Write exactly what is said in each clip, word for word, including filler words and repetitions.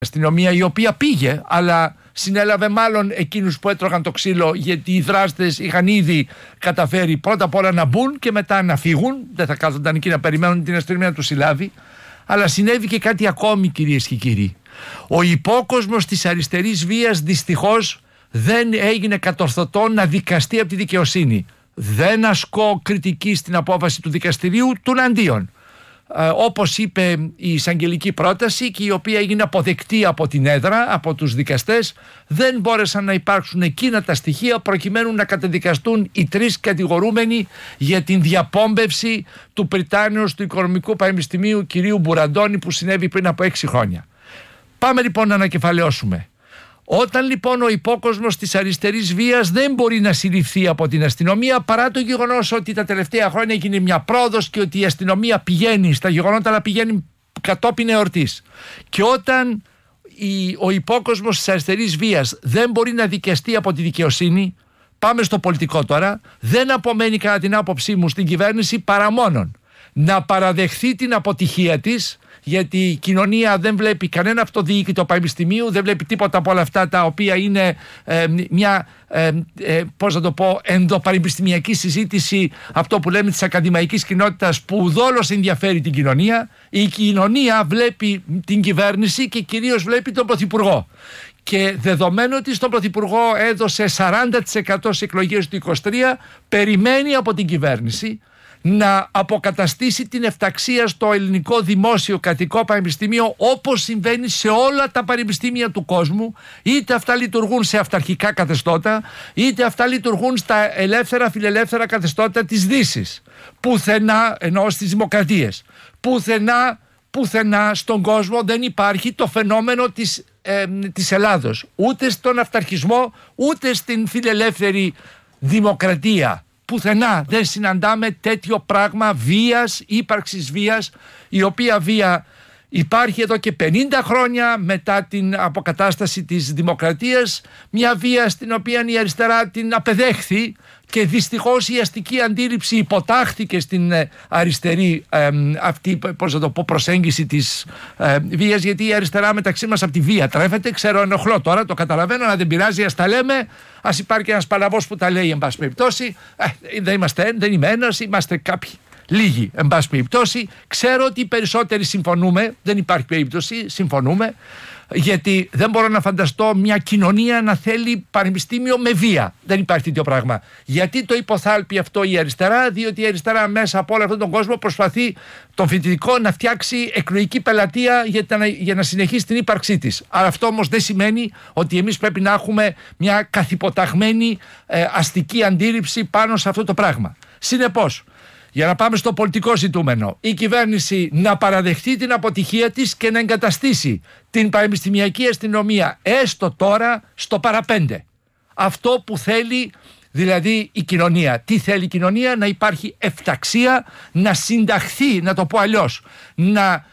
αστυνομία, η οποία πήγε, αλλά συνέλαβε μάλλον εκείνους που έτρωγαν το ξύλο, γιατί οι δράστες είχαν ήδη καταφέρει πρώτα απ' όλα να μπουν και μετά να φύγουν. Δεν θα κάθονταν εκεί να περιμένουν την αστυνομία να τους συλλάβει. Αλλά συνέβη και κάτι ακόμη, κυρίες και κύριοι. Ο υπόκοσμος της αριστερής βίας δυστυχώς δεν έγινε κατορθωτό να δικαστεί από τη δικαιοσύνη. Δεν ασκώ κριτική στην απόφαση του δικαστηρίου, τουναντίον. Ε, όπως είπε η εισαγγελική πρόταση, και η οποία έγινε αποδεκτή από την έδρα, από τους δικαστές, δεν μπόρεσαν να υπάρξουν εκείνα τα στοιχεία προκειμένου να καταδικαστούν οι τρεις κατηγορούμενοι για την διαπόμπευση του πριτάνεως του Οικονομικού Πανεπιστημίου κυρίου Μπουραντώνη, που συνέβη πριν από έξι χρόνια. Πάμε λοιπόν να ανακεφαλαιώσουμε. Όταν λοιπόν ο υπόκοσμος της αριστερής βίας δεν μπορεί να συλληφθεί από την αστυνομία, παρά το γεγονός ότι τα τελευταία χρόνια έγινε μια πρόοδος και ότι η αστυνομία πηγαίνει στα γεγονότα, αλλά πηγαίνει κατόπιν εορτής, και όταν η, ο υπόκοσμος της αριστερής βίας δεν μπορεί να δικαστεί από τη δικαιοσύνη, πάμε στο πολιτικό τώρα, δεν απομένει κατά την άποψή μου στην κυβέρνηση παρά μόνον να παραδεχθεί την αποτυχία της, γιατί η κοινωνία δεν βλέπει κανένα αυτοδιοίκητο πανεπιστημίου, δεν βλέπει τίποτα από όλα αυτά τα οποία είναι ε, μια ε, ε, πώς να το πω, ενδοπανεπιστημιακή συζήτηση, αυτό που λέμε της ακαδημαϊκής κοινότητας, που ουδόλως ενδιαφέρει την κοινωνία. Η κοινωνία βλέπει την κυβέρνηση και κυρίως βλέπει τον Πρωθυπουργό. Και δεδομένου ότι στον Πρωθυπουργό έδωσε σαράντα τοις εκατό στις εκλογές του είκοσι τρία, περιμένει από την κυβέρνηση να αποκαταστήσει την εφταξία στο ελληνικό δημόσιο κρατικό πανεπιστήμιο, όπως συμβαίνει σε όλα τα πανεπιστήμια του κόσμου, είτε αυτά λειτουργούν σε αυταρχικά καθεστώτα, είτε αυτά λειτουργούν στα ελεύθερα φιλελεύθερα καθεστώτα της Δύσης. Πουθενά, εννοώ στις δημοκρατίες, πουθενά, πουθενά στον κόσμο δεν υπάρχει το φαινόμενο της, ε, της Ελλάδος, ούτε στον αυταρχισμό, ούτε στην φιλελεύθερη δημοκρατία. Πουθενά δεν συναντάμε τέτοιο πράγμα βίας, ύπαρξης βίας, η οποία βία υπάρχει εδώ και πενήντα χρόνια μετά την αποκατάσταση της δημοκρατίας, μια βία στην οποία η αριστερά την απεδέχθη, και δυστυχώς η αστική αντίληψη υποτάχθηκε στην αριστερή ε, αυτή, πώς να το πω, προσέγγιση της ε, βίας, γιατί η αριστερά μεταξύ μας από τη βία τρέφεται. Ξέρω, ενοχλώ τώρα, το καταλαβαίνω, αλλά δεν πειράζει, ας τα λέμε, ας υπάρχει ένας παλαβός που τα λέει, εν πάση περιπτώσει. Ε, δεν είμαστε, δεν είμαι ένας, είμαστε κάποιοι λίγοι, εν πάση περιπτώσει. Ξέρω ότι οι περισσότεροι συμφωνούμε, δεν υπάρχει περίπτωση, συμφωνούμε. Γιατί δεν μπορώ να φανταστώ μια κοινωνία να θέλει πανεπιστήμιο με βία. Δεν υπάρχει τέτοιο πράγμα. Γιατί το υποθάλπει αυτό η αριστερά? Διότι η αριστερά μέσα από όλο αυτόν τον κόσμο προσπαθεί τον φοιτητικό να φτιάξει εκλογική πελατεία για, τα, για να συνεχίσει την ύπαρξή της. Αλλά αυτό όμως δεν σημαίνει ότι εμείς πρέπει να έχουμε μια καθυποταγμένη ε, αστική αντίληψη πάνω σε αυτό το πράγμα. Συνεπώς, για να πάμε στο πολιτικό ζητούμενο, η κυβέρνηση να παραδεχτεί την αποτυχία της και να εγκαταστήσει την πανεπιστημιακή αστυνομία έστω τώρα στο παραπέντε. Αυτό που θέλει δηλαδή η κοινωνία. Τι θέλει η κοινωνία? Να υπάρχει εφταξία, να συνταχθεί, να το πω αλλιώς, να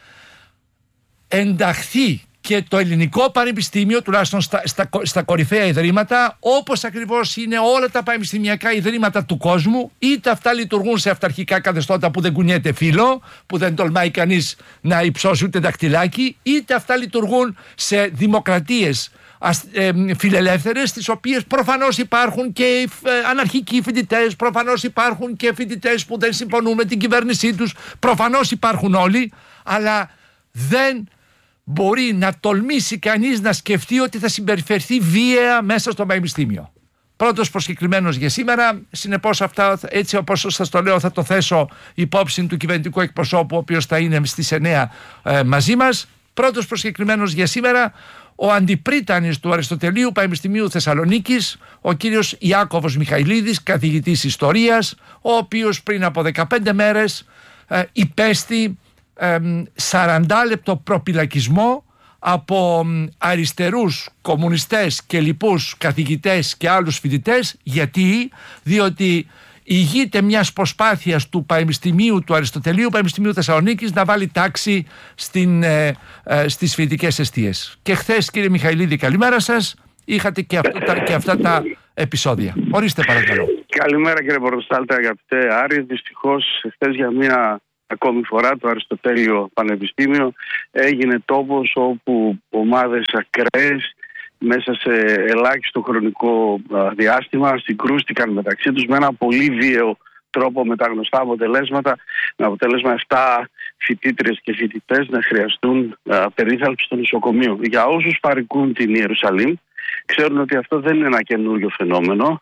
ενταχθεί και το ελληνικό πανεπιστήμιο, τουλάχιστον στα, στα, στα κορυφαία ιδρύματα, όπως ακριβώς είναι όλα τα πανεπιστημιακά ιδρύματα του κόσμου, είτε αυτά λειτουργούν σε αυταρχικά καθεστώτα που δεν κουνιέται φύλλο, που δεν τολμάει κανείς να υψώσει ούτε δακτυλάκι, είτε αυτά λειτουργούν σε δημοκρατίες ε, φιλελεύθερες, στις οποίες προφανώς υπάρχουν και ε, αναρχικοί φοιτητές, προφανώς υπάρχουν και φοιτητές που δεν συμφωνούν με την κυβέρνησή τους, προφανώς υπάρχουν όλοι, αλλά δεν μπορεί να τολμήσει κανείς να σκεφτεί ότι θα συμπεριφερθεί βίαια μέσα στο πανεπιστήμιο. Πρώτος προσκεκλημένος για σήμερα, συνεπώς αυτά, έτσι όπως σας το λέω, θα το θέσω υπόψη του κυβερνητικού εκπροσώπου, ο οποίος θα είναι στις εννέα ε, μαζί μας. Πρώτος προσκεκλημένος για σήμερα, ο αντιπρίτανης του Αριστοτελείου Πανεπιστημίου Θεσσαλονίκης, ο κύριος Ιάκωβος Μιχαηλίδης, καθηγητής ιστορίας, ο οποίος πριν από δεκαπέντε μέρες ε, υπέστη σαράντα λεπτό προπυλακισμό από αριστερούς κομμουνιστές και λοιπούς καθηγητές και άλλους φοιτητές. Γιατί? Διότι ηγείται μιας προσπάθειας του Πανεπιστημίου του Αριστοτελείου Πανεπιστημίου Θεσσαλονίκης να βάλει τάξη στην, ε, ε, στις φοιτητικές εστίες. Και χθες, κύριε Μιχαηλίδη, καλημέρα σας, είχατε και, αυτό, τα, και αυτά τα επεισόδια. Ορίστε παρακαλώ. Καλημέρα κύριε Πορτοστάλτε, αγαπητέ Άρη. Δυστυχώς χθες για μια ακόμη φορά το Αριστοτέλειο Πανεπιστήμιο έγινε τόπος όπου ομάδες ακραίες μέσα σε ελάχιστο χρονικό διάστημα συγκρούστηκαν μεταξύ τους με ένα πολύ βίαιο τρόπο, με τα γνωστά αποτελέσματα, με αποτέλεσμα επτά φοιτήτριες και φοιτητές να χρειαστούν α, περίθαλψη στο νοσοκομείο. Για όσους παρικούν την Ιερουσαλήμ, ξέρουν ότι αυτό δεν είναι ένα καινούριο φαινόμενο.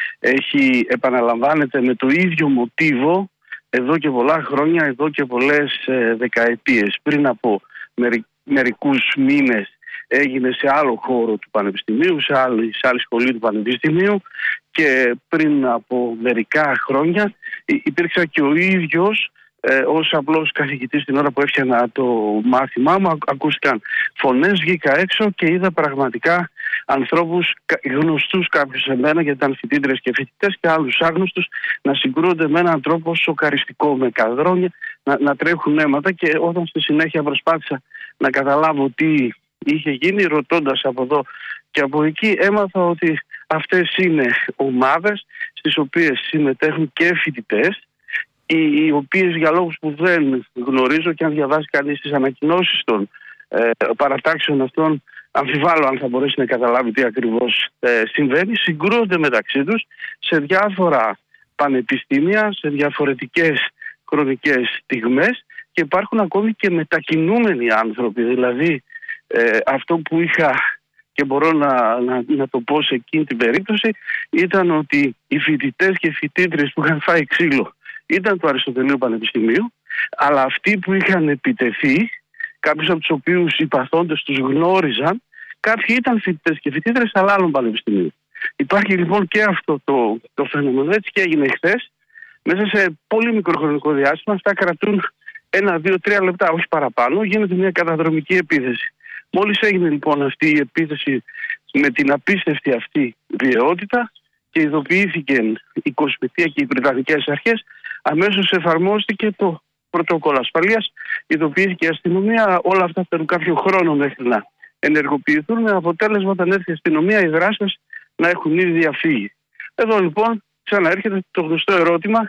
Έχει, επαναλαμβάνεται με το ίδιο μοτίβο εδώ και πολλά χρόνια, εδώ και πολλές ε, δεκαετίες. Πριν από μερι, μερικούς μήνες έγινε σε άλλο χώρο του Πανεπιστημίου, σε άλλη, σε άλλη σχολή του Πανεπιστημίου, και πριν από μερικά χρόνια υπήρξα και ο ίδιος ε, ως απλός καθηγητής την ώρα που έφτιανα το μάθημά μου. Ακούστηκαν φωνές, βγήκα έξω και είδα πραγματικά ανθρώπους γνωστούς κάποιους σε μένα, γιατί ήταν φοιτήτρες και φοιτητές, και άλλους άγνωστους να συγκρούονται με έναν τρόπο σοκαριστικό, με καδρόνια, να, να τρέχουν αίματα. Και όταν στη συνέχεια προσπάθησα να καταλάβω τι είχε γίνει, ρωτώντας από εδώ και από εκεί, έμαθα ότι αυτές είναι ομάδες στις οποίες συμμετέχουν και φοιτητές, οι, οι οποίες για λόγους που δεν γνωρίζω, και αν διαβάσει κανείς τις ανακοινώσεις των ε, παρατάξεων αυτών, αμφιβάλλω αν θα μπορέσει να καταλάβει τι ακριβώς ε, συμβαίνει, συγκρούονται μεταξύ τους σε διάφορα πανεπιστήμια, σε διαφορετικές χρονικές στιγμές, και υπάρχουν ακόμη και μετακινούμενοι άνθρωποι. Δηλαδή ε, αυτό που είχα και μπορώ να, να, να το πω σε εκείνη την περίπτωση ήταν ότι οι φοιτητές και φοιτήτριες που είχαν φάει ξύλο ήταν του Αριστοτελείου Πανεπιστημίου, αλλά αυτοί που είχαν επιτεθεί, κάποιους από τους οποίους οι παθόντες τους γνώριζαν, κάποιοι ήταν φοιτητές και φοιτήτρες αλλά άλλων πανεπιστημίων. Υπάρχει λοιπόν και αυτό το, το φαινόμενο. Έτσι και έγινε χθες. Μέσα σε πολύ μικρό χρονικό διάστημα, αυτά κρατούν ένα, δύο, τρία λεπτά, όχι παραπάνω, γίνεται μια καταδρομική επίθεση. Μόλις έγινε λοιπόν αυτή η επίθεση με την απίστευτη αυτή βιαιότητα και ειδοποιήθηκε η Κοσμητεία και οι Βρετανικές αρχές, αμέσως εφαρμόστηκε το πρωτόκολλο ασφαλείας, ειδοποιήθηκε η αστυνομία. Όλα αυτά παίρνουν κάποιο χρόνο μέχρι να ενεργοποιηθούν, με αποτέλεσμα όταν έρθει η αστυνομία οι δράστες να έχουν ήδη διαφύγει. Εδώ λοιπόν ξαναέρχεται το γνωστό ερώτημα,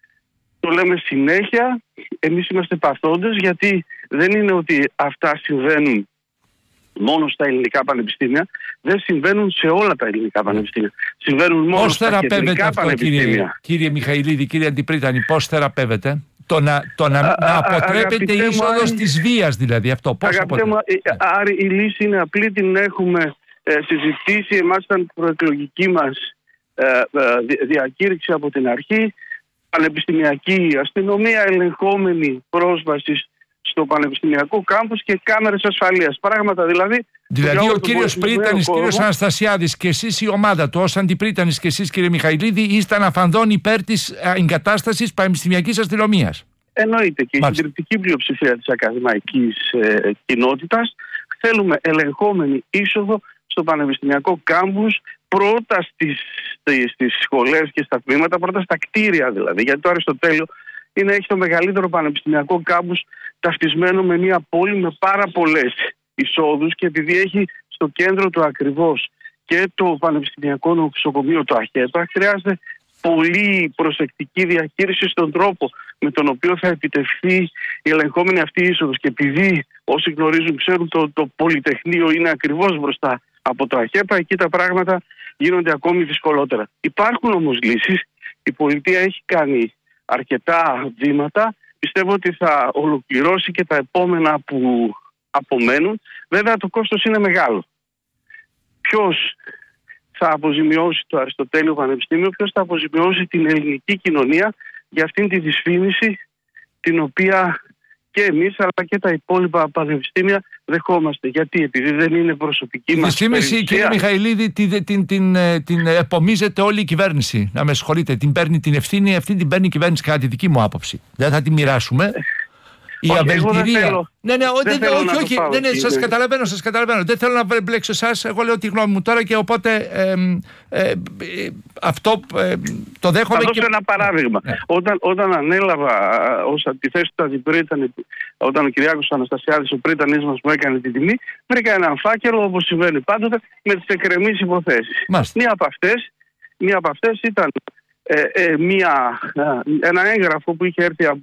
το λέμε συνέχεια, εμείς είμαστε παθόντες, γιατί δεν είναι ότι αυτά συμβαίνουν μόνο στα ελληνικά πανεπιστήμια, δεν συμβαίνουν σε όλα τα ελληνικά πανεπιστήμια. Συμβαίνουν μόνο πώς στα κεντρικά αυτό, πανεπιστήμια. Κύριε, κύριε Μιχαηλίδη, κύριε Αντιπρίτανη, πώς θεραπεύεται? Το να, το να, α, να αποτρέπεται η είσοδος της βίας, δηλαδή, αυτό. Πώς αποτρέπεται? Άρη, η λύση είναι απλή, την έχουμε ε, συζητήσει. Εμάς ήταν προεκλογική μας ε, ε, διακήρυξη από την αρχή. Πανεπιστημιακή αστυνομία, ελεγχόμενη πρόσβαση στο πανεπιστημιακό κάμπους και κάμερες ασφαλείας. Πράγματα δηλαδή. Δηλαδή ο κύριος Πρίτανης, κύριος Αναστασιάδης και εσείς η ομάδα του ως Αντιπρίτανης και εσείς κύριε Μιχαηλίδη ήσταν αφανδόν υπέρ της εγκατάστασης πανεπιστημιακής αστυνομίας. Εννοείται, και η συντριπτική πλειοψηφία της ακαδημαϊκής ε, κοινότητας θέλουμε ελεγχόμενη είσοδο στο πανεπιστημιακό κάμπους, πρώτα στις, στις, στις σχολές και στα τμήματα, πρώτα στα κτίρια δηλαδή. Γιατί το Αριστοτέλειο είναι, έχει το μεγαλύτερο πανεπιστημιακό κάμπους ταυτισμένο με μια πόλη με πάρα πολλές εισόδους, και επειδή έχει στο κέντρο του ακριβώς και το πανεπιστημιακό νοσοκομείο, το ΑΧΕΠΑ, χρειάζεται πολύ προσεκτική διαχείριση στον τρόπο με τον οποίο θα επιτευχθεί η ελεγχόμενη αυτή είσοδος. Και επειδή όσοι γνωρίζουν ξέρουν το, το Πολυτεχνείο είναι ακριβώς μπροστά από το ΑΧΕΠΑ, εκεί τα πράγματα γίνονται ακόμη δυσκολότερα. Υπάρχουν όμως λύσεις. Η πολιτεία έχει κάνει αρκετά βήματα. Πιστεύω ότι θα ολοκληρώσει και τα επόμενα που απομένουν. Βέβαια το κόστος είναι μεγάλο. Ποιος θα αποζημιώσει το Αριστοτέλειο Πανεπιστήμιο, ποιος θα αποζημιώσει την ελληνική κοινωνία για αυτήν τη δυσφήμιση την οποία και εμείς αλλά και τα υπόλοιπα πανεπιστήμια δεχόμαστε? Γιατί επειδή δεν είναι προσωπική μας δυσφήμιση, περιουσία. Κύριε Μιχαηλίδη, την, την, την, την επομίζεται όλη η κυβέρνηση. Να με συγχωρείτε, την παίρνει την ευθύνη, αυτή την παίρνει η κυβέρνηση κατά τη δική μου άποψη. Δεν θα τη μοιράσουμε. Η όχι, αβελτηρία. Ναι, ναι, δεν δεν, όχι, όχι. Πάω, ναι, ναι, σας καταλαβαίνω, σας καταλαβαίνω. Δεν θέλω να μπλέξω εσάς. Εγώ λέω τη γνώμη μου τώρα και οπότε ε, ε, ε, αυτό ε, το δέχομαι. Θα δώσω και... ένα παράδειγμα. Ναι. Όταν, όταν ανέλαβα ως αντιθέση του Αντιπρίτανη, όταν ο Κυριάκος Αναστασιάδης, ο πρίτανής μας, μου έκανε την τιμή, βρήκα έναν φάκελο, όπως συμβαίνει πάντοτε, με τις εκκρεμείς υποθέσεις. Μία από αυτές, μία από αυτές ήταν ε, ε, μία, ε, ένα έγγραφο που είχε έρθει από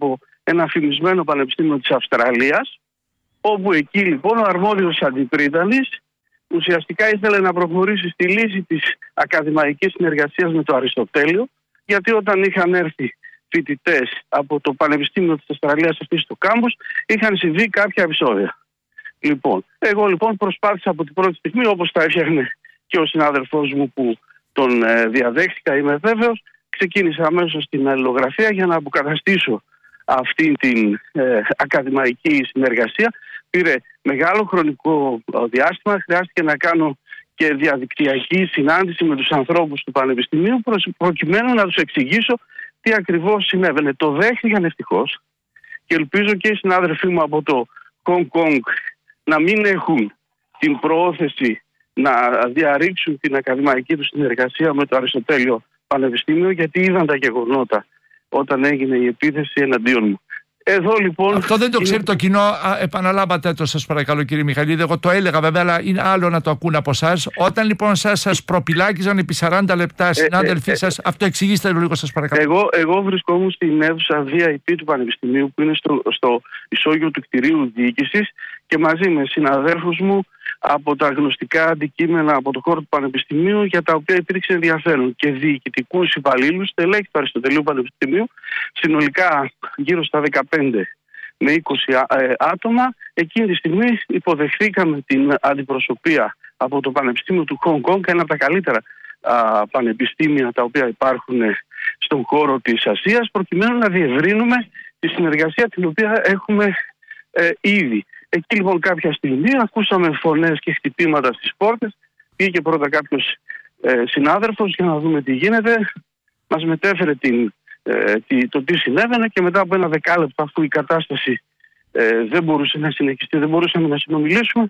ένα φημισμένο πανεπιστήμιο της Αυστραλίας, όπου εκεί λοιπόν ο αρμόδιος αντιπρίτανης ουσιαστικά ήθελε να προχωρήσει στη λύση της ακαδημαϊκής συνεργασίας με το Αριστοτέλειο, γιατί όταν είχαν έρθει φοιτητές από το Πανεπιστήμιο της Αυστραλίας αυτή στο κάμπους, είχαν συμβεί κάποια επεισόδια. Λοιπόν, εγώ λοιπόν προσπάθησα από την πρώτη στιγμή, όπως τα έφτιαχνε και ο συνάδελφός μου που τον ε, διαδέχτηκα, είμαι βέβαιος, ξεκίνησα αμέσως στην αλληλογραφία για να αποκαταστήσω αυτή την ε, ακαδημαϊκή συνεργασία. Πήρε μεγάλο χρονικό διάστημα, χρειάστηκε να κάνω και διαδικτυακή συνάντηση με τους ανθρώπους του Πανεπιστημίου προκειμένου να τους εξηγήσω τι ακριβώς συνέβαινε. Το δέχτηκαν ευτυχώς και ελπίζω και οι συνάδελφοί μου από το Hong Kong να μην έχουν την προώθηση να διαρρήξουν την ακαδημαϊκή του συνεργασία με το Αριστοτέλειο Πανεπιστήμιο, γιατί είδαν τα γεγονότα όταν έγινε η επίθεση εναντίον μου. Εδώ λοιπόν. Αυτό δεν το ξέρει είναι... το κοινό. Α, επαναλάβατε το, σας παρακαλώ, κύριε Μιχαηλίδη. Εγώ το έλεγα βέβαια, αλλά είναι άλλο να το ακούν από εσάς. Όταν λοιπόν σας, σας προπυλάκιζαν επί σαράντα λεπτά συνάδελφοί ε, ε, σας, ε, αυτό εξηγήστε λίγο, σας παρακαλώ. Εγώ, εγώ βρισκόμουν στην αίθουσα βι άι πι του Πανεπιστημίου, που είναι στο, στο ισόγειο του κτηρίου διοίκησης, και μαζί με συναδέλφους μου από τα γνωστικά αντικείμενα από το χώρο του Πανεπιστημίου, για τα οποία υπήρξε ενδιαφέρον, και διοικητικούς υπαλλήλους, στελέχη του Αριστοτελείου Πανεπιστημίου, συνολικά γύρω στα δεκαπέντε με είκοσι άτομα. Εκείνη τη στιγμή υποδεχθήκαμε την αντιπροσωπεία από το Πανεπιστήμιο του Hong Kong, ένα από τα καλύτερα α, πανεπιστήμια τα οποία υπάρχουν στον χώρο της Ασίας, προκειμένου να διευρύνουμε τη συνεργασία την οποία έχουμε ε, ήδη. Εκεί λοιπόν κάποια στιγμή ακούσαμε φωνές και χτυπήματα στις πόρτες. Πήγε πρώτα κάποιος ε, συνάδελφος για να δούμε τι γίνεται. Μας μετέφερε την, ε, τη, το τι συνέβαινε, και μετά από ένα δεκάλεπτο, αφού η κατάσταση ε, δεν μπορούσε να συνεχιστεί, δεν μπορούσαμε να συνομιλήσουμε,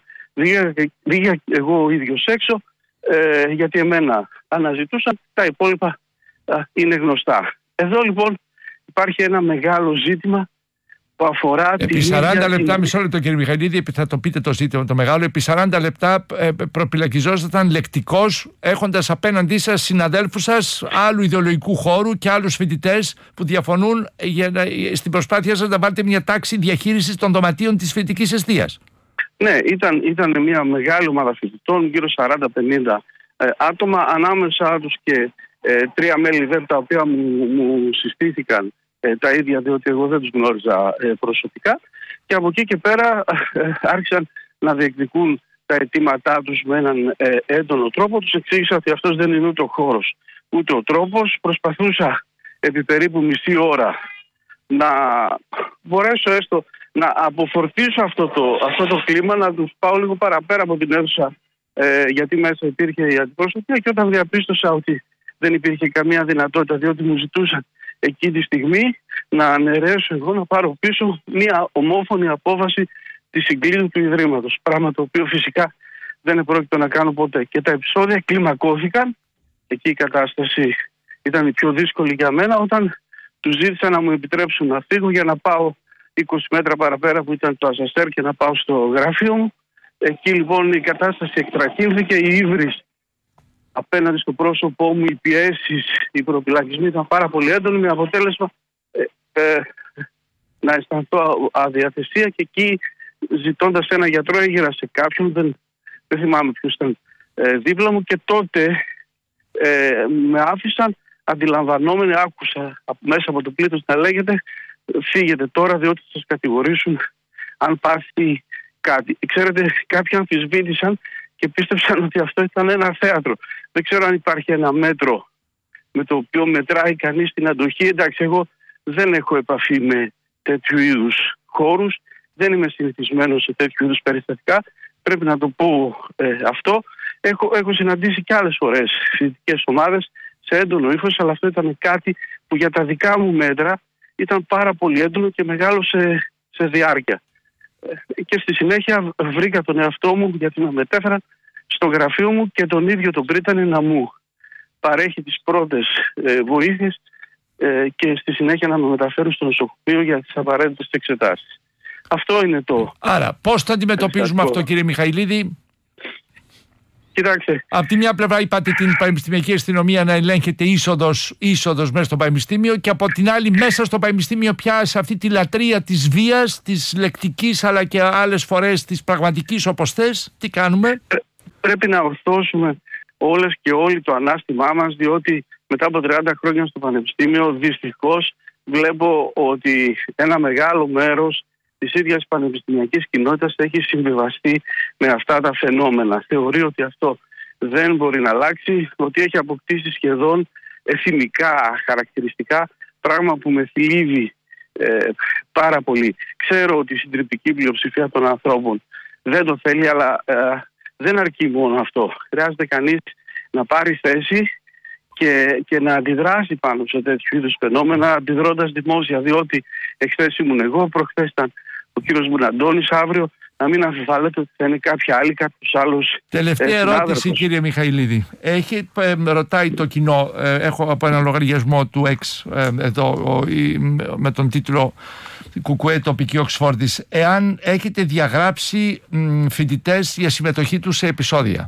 βγήκα εγώ ο ίδιος έξω, ε, γιατί εμένα αναζητούσαν. Τα υπόλοιπα ε, είναι γνωστά. Εδώ λοιπόν υπάρχει ένα μεγάλο ζήτημα που αφορά επί σαράντα λεπτά, την... μισό λεπτό κύριε Μιχαηλίδη, θα το πείτε το ζήτημα το μεγάλο. Επί σαράντα λεπτά ε, προπυλακιζόσασταν λεκτικώς, έχοντας απέναντί σας συναδέλφους σας άλλου ιδεολογικού χώρου και άλλους φοιτητές που διαφωνούν για να, στην προσπάθεια σας να βάλετε μια τάξη διαχείρισης των δωματίων της φοιτητικής εστίας. Ναι, ήταν, ήταν μια μεγάλη ομάδα φοιτητών, γύρω σαράντα πενήντα ε, άτομα, ανάμεσα τους και ε, τρία μέλη ΔΕΠ, τα οποία μου, μου συστήθηκαν Ε, τα ίδια, διότι εγώ δεν τους γνώριζα ε, προσωπικά, και από εκεί και πέρα ε, άρχισαν να διεκδικούν τα αιτήματά τους με έναν ε, έντονο τρόπο. Τους εξήγησα ότι αυτός δεν είναι ούτε ο χώρος ούτε ο τρόπος. Προσπαθούσα επί περίπου μισή ώρα να μπορέσω έστω να αποφορτήσω αυτό το, αυτό το κλίμα, να τους πάω λίγο παραπέρα από την αίθουσα, ε, γιατί μέσα υπήρχε η αντιπροσωπεία, και όταν διαπίστωσα ότι δεν υπήρχε καμία δυνατότητα, διότι μου ζητούσαν εκεί τη στιγμή να αναιρέσω εγώ, να πάρω πίσω μια ομόφωνη απόφαση τη συγκλήτου του Ιδρύματος. Πράγμα το οποίο φυσικά δεν επρόκειτο να κάνω ποτέ. Και τα επεισόδια κλιμακώθηκαν. Εκεί η κατάσταση ήταν η πιο δύσκολη για μένα, όταν τους ζήτησα να μου επιτρέψουν να φύγω για να πάω είκοσι μέτρα παραπέρα που ήταν το ασανσέρ και να πάω στο γραφείο μου. Εκεί λοιπόν η κατάσταση εκτραχύνθηκε, η ύβρις απέναντι στο πρόσωπό μου, οι πιέσεις, οι προπυλακισμοί ήταν πάρα πολύ έντονοι, με αποτέλεσμα ε, ε, να αισθανθώ αδιαθεσία, και εκεί, ζητώντας ένα γιατρό, έγειρα σε κάποιον, δεν, δεν θυμάμαι ποιος ήταν ε, δίπλα μου, και τότε ε, με άφησαν αντιλαμβανόμενοι, άκουσα μέσα από το πλήθος να λέγεται «Φύγετε τώρα, διότι θα σας κατηγορήσουν αν πάθει κάτι». Ξέρετε, κάποιοι αμφισβήτησαν και πίστεψαν ότι αυτό ήταν ένα θέατρο. Δεν ξέρω αν υπάρχει ένα μέτρο με το οποίο μετράει κανείς την αντοχή. Εντάξει, εγώ δεν έχω επαφή με τέτοιου είδους χώρους, δεν είμαι συνηθισμένος σε τέτοιου είδους περιστατικά, πρέπει να το πω ε, αυτό. Έχω, έχω συναντήσει και άλλες φορές φοιτητικές ομάδες σε έντονο ύφος, αλλά αυτό ήταν κάτι που για τα δικά μου μέτρα ήταν πάρα πολύ έντονο και μεγάλο σε, σε διάρκεια. Και στη συνέχεια βρήκα τον εαυτό μου, γιατί με μετέφεραν στο γραφείο μου, και τον ίδιο τον πρίτανη να μου παρέχει τις πρώτες ε, βοήθειες ε, και στη συνέχεια να με μεταφέρουν στο νοσοκομείο για τις απαραίτητες εξετάσεις. Αυτό είναι το... Άρα πώς θα αντιμετωπίζουμε αυτό, κύριε Μιχαηλίδη? Κοιτάξτε. Από τη μια πλευρά είπατε την πανεπιστημιακή αστυνομία να ελέγχεται είσοδος, είσοδος μέσα στο πανεπιστήμιο, και από την άλλη μέσα στο πανεπιστήμιο πια σε αυτή τη λατρεία της βίας, της λεκτικής αλλά και άλλες φορές της πραγματικής, όπως θες, τι κάνουμε? Πρέπει να ορθώσουμε όλες και όλοι το ανάστημά μας, διότι μετά από τριάντα χρόνια στο πανεπιστήμιο δυστυχώς βλέπω ότι ένα μεγάλο μέρος της ίδιας πανεπιστημιακής κοινότητας έχει συμβιβαστεί με αυτά τα φαινόμενα. Θεωρεί ότι αυτό δεν μπορεί να αλλάξει, ότι έχει αποκτήσει σχεδόν εθιμικά χαρακτηριστικά, πράγμα που με θλίβει ε, πάρα πολύ. Ξέρω ότι η συντριπτική πλειοψηφία των ανθρώπων δεν το θέλει, αλλά ε, δεν αρκεί μόνο αυτό. Χρειάζεται κανείς να πάρει θέση και, και να αντιδράσει πάνω σε τέτοιου είδους φαινόμενα, αντιδρώντας δημόσια, διότι εχθές ήμουν εγώ, προχθές ήταν ο κύριος Μπουναντώνης, αύριο να μην αμφιβάλλετε ότι θα είναι κάποια άλλη, κάποιος άλλος. Τελευταία ε, ερώτηση, κύριε Μιχαηλίδη. Έχει, ε, ρωτάει το κοινό, ε, έχω από ένα λογαριασμό του X ε, εδώ ο, η, με τον τίτλο Κουκουέ τοπική Οξφόρδης, εάν έχετε διαγράψει μ, φοιτητές για συμμετοχή τους σε επεισόδια.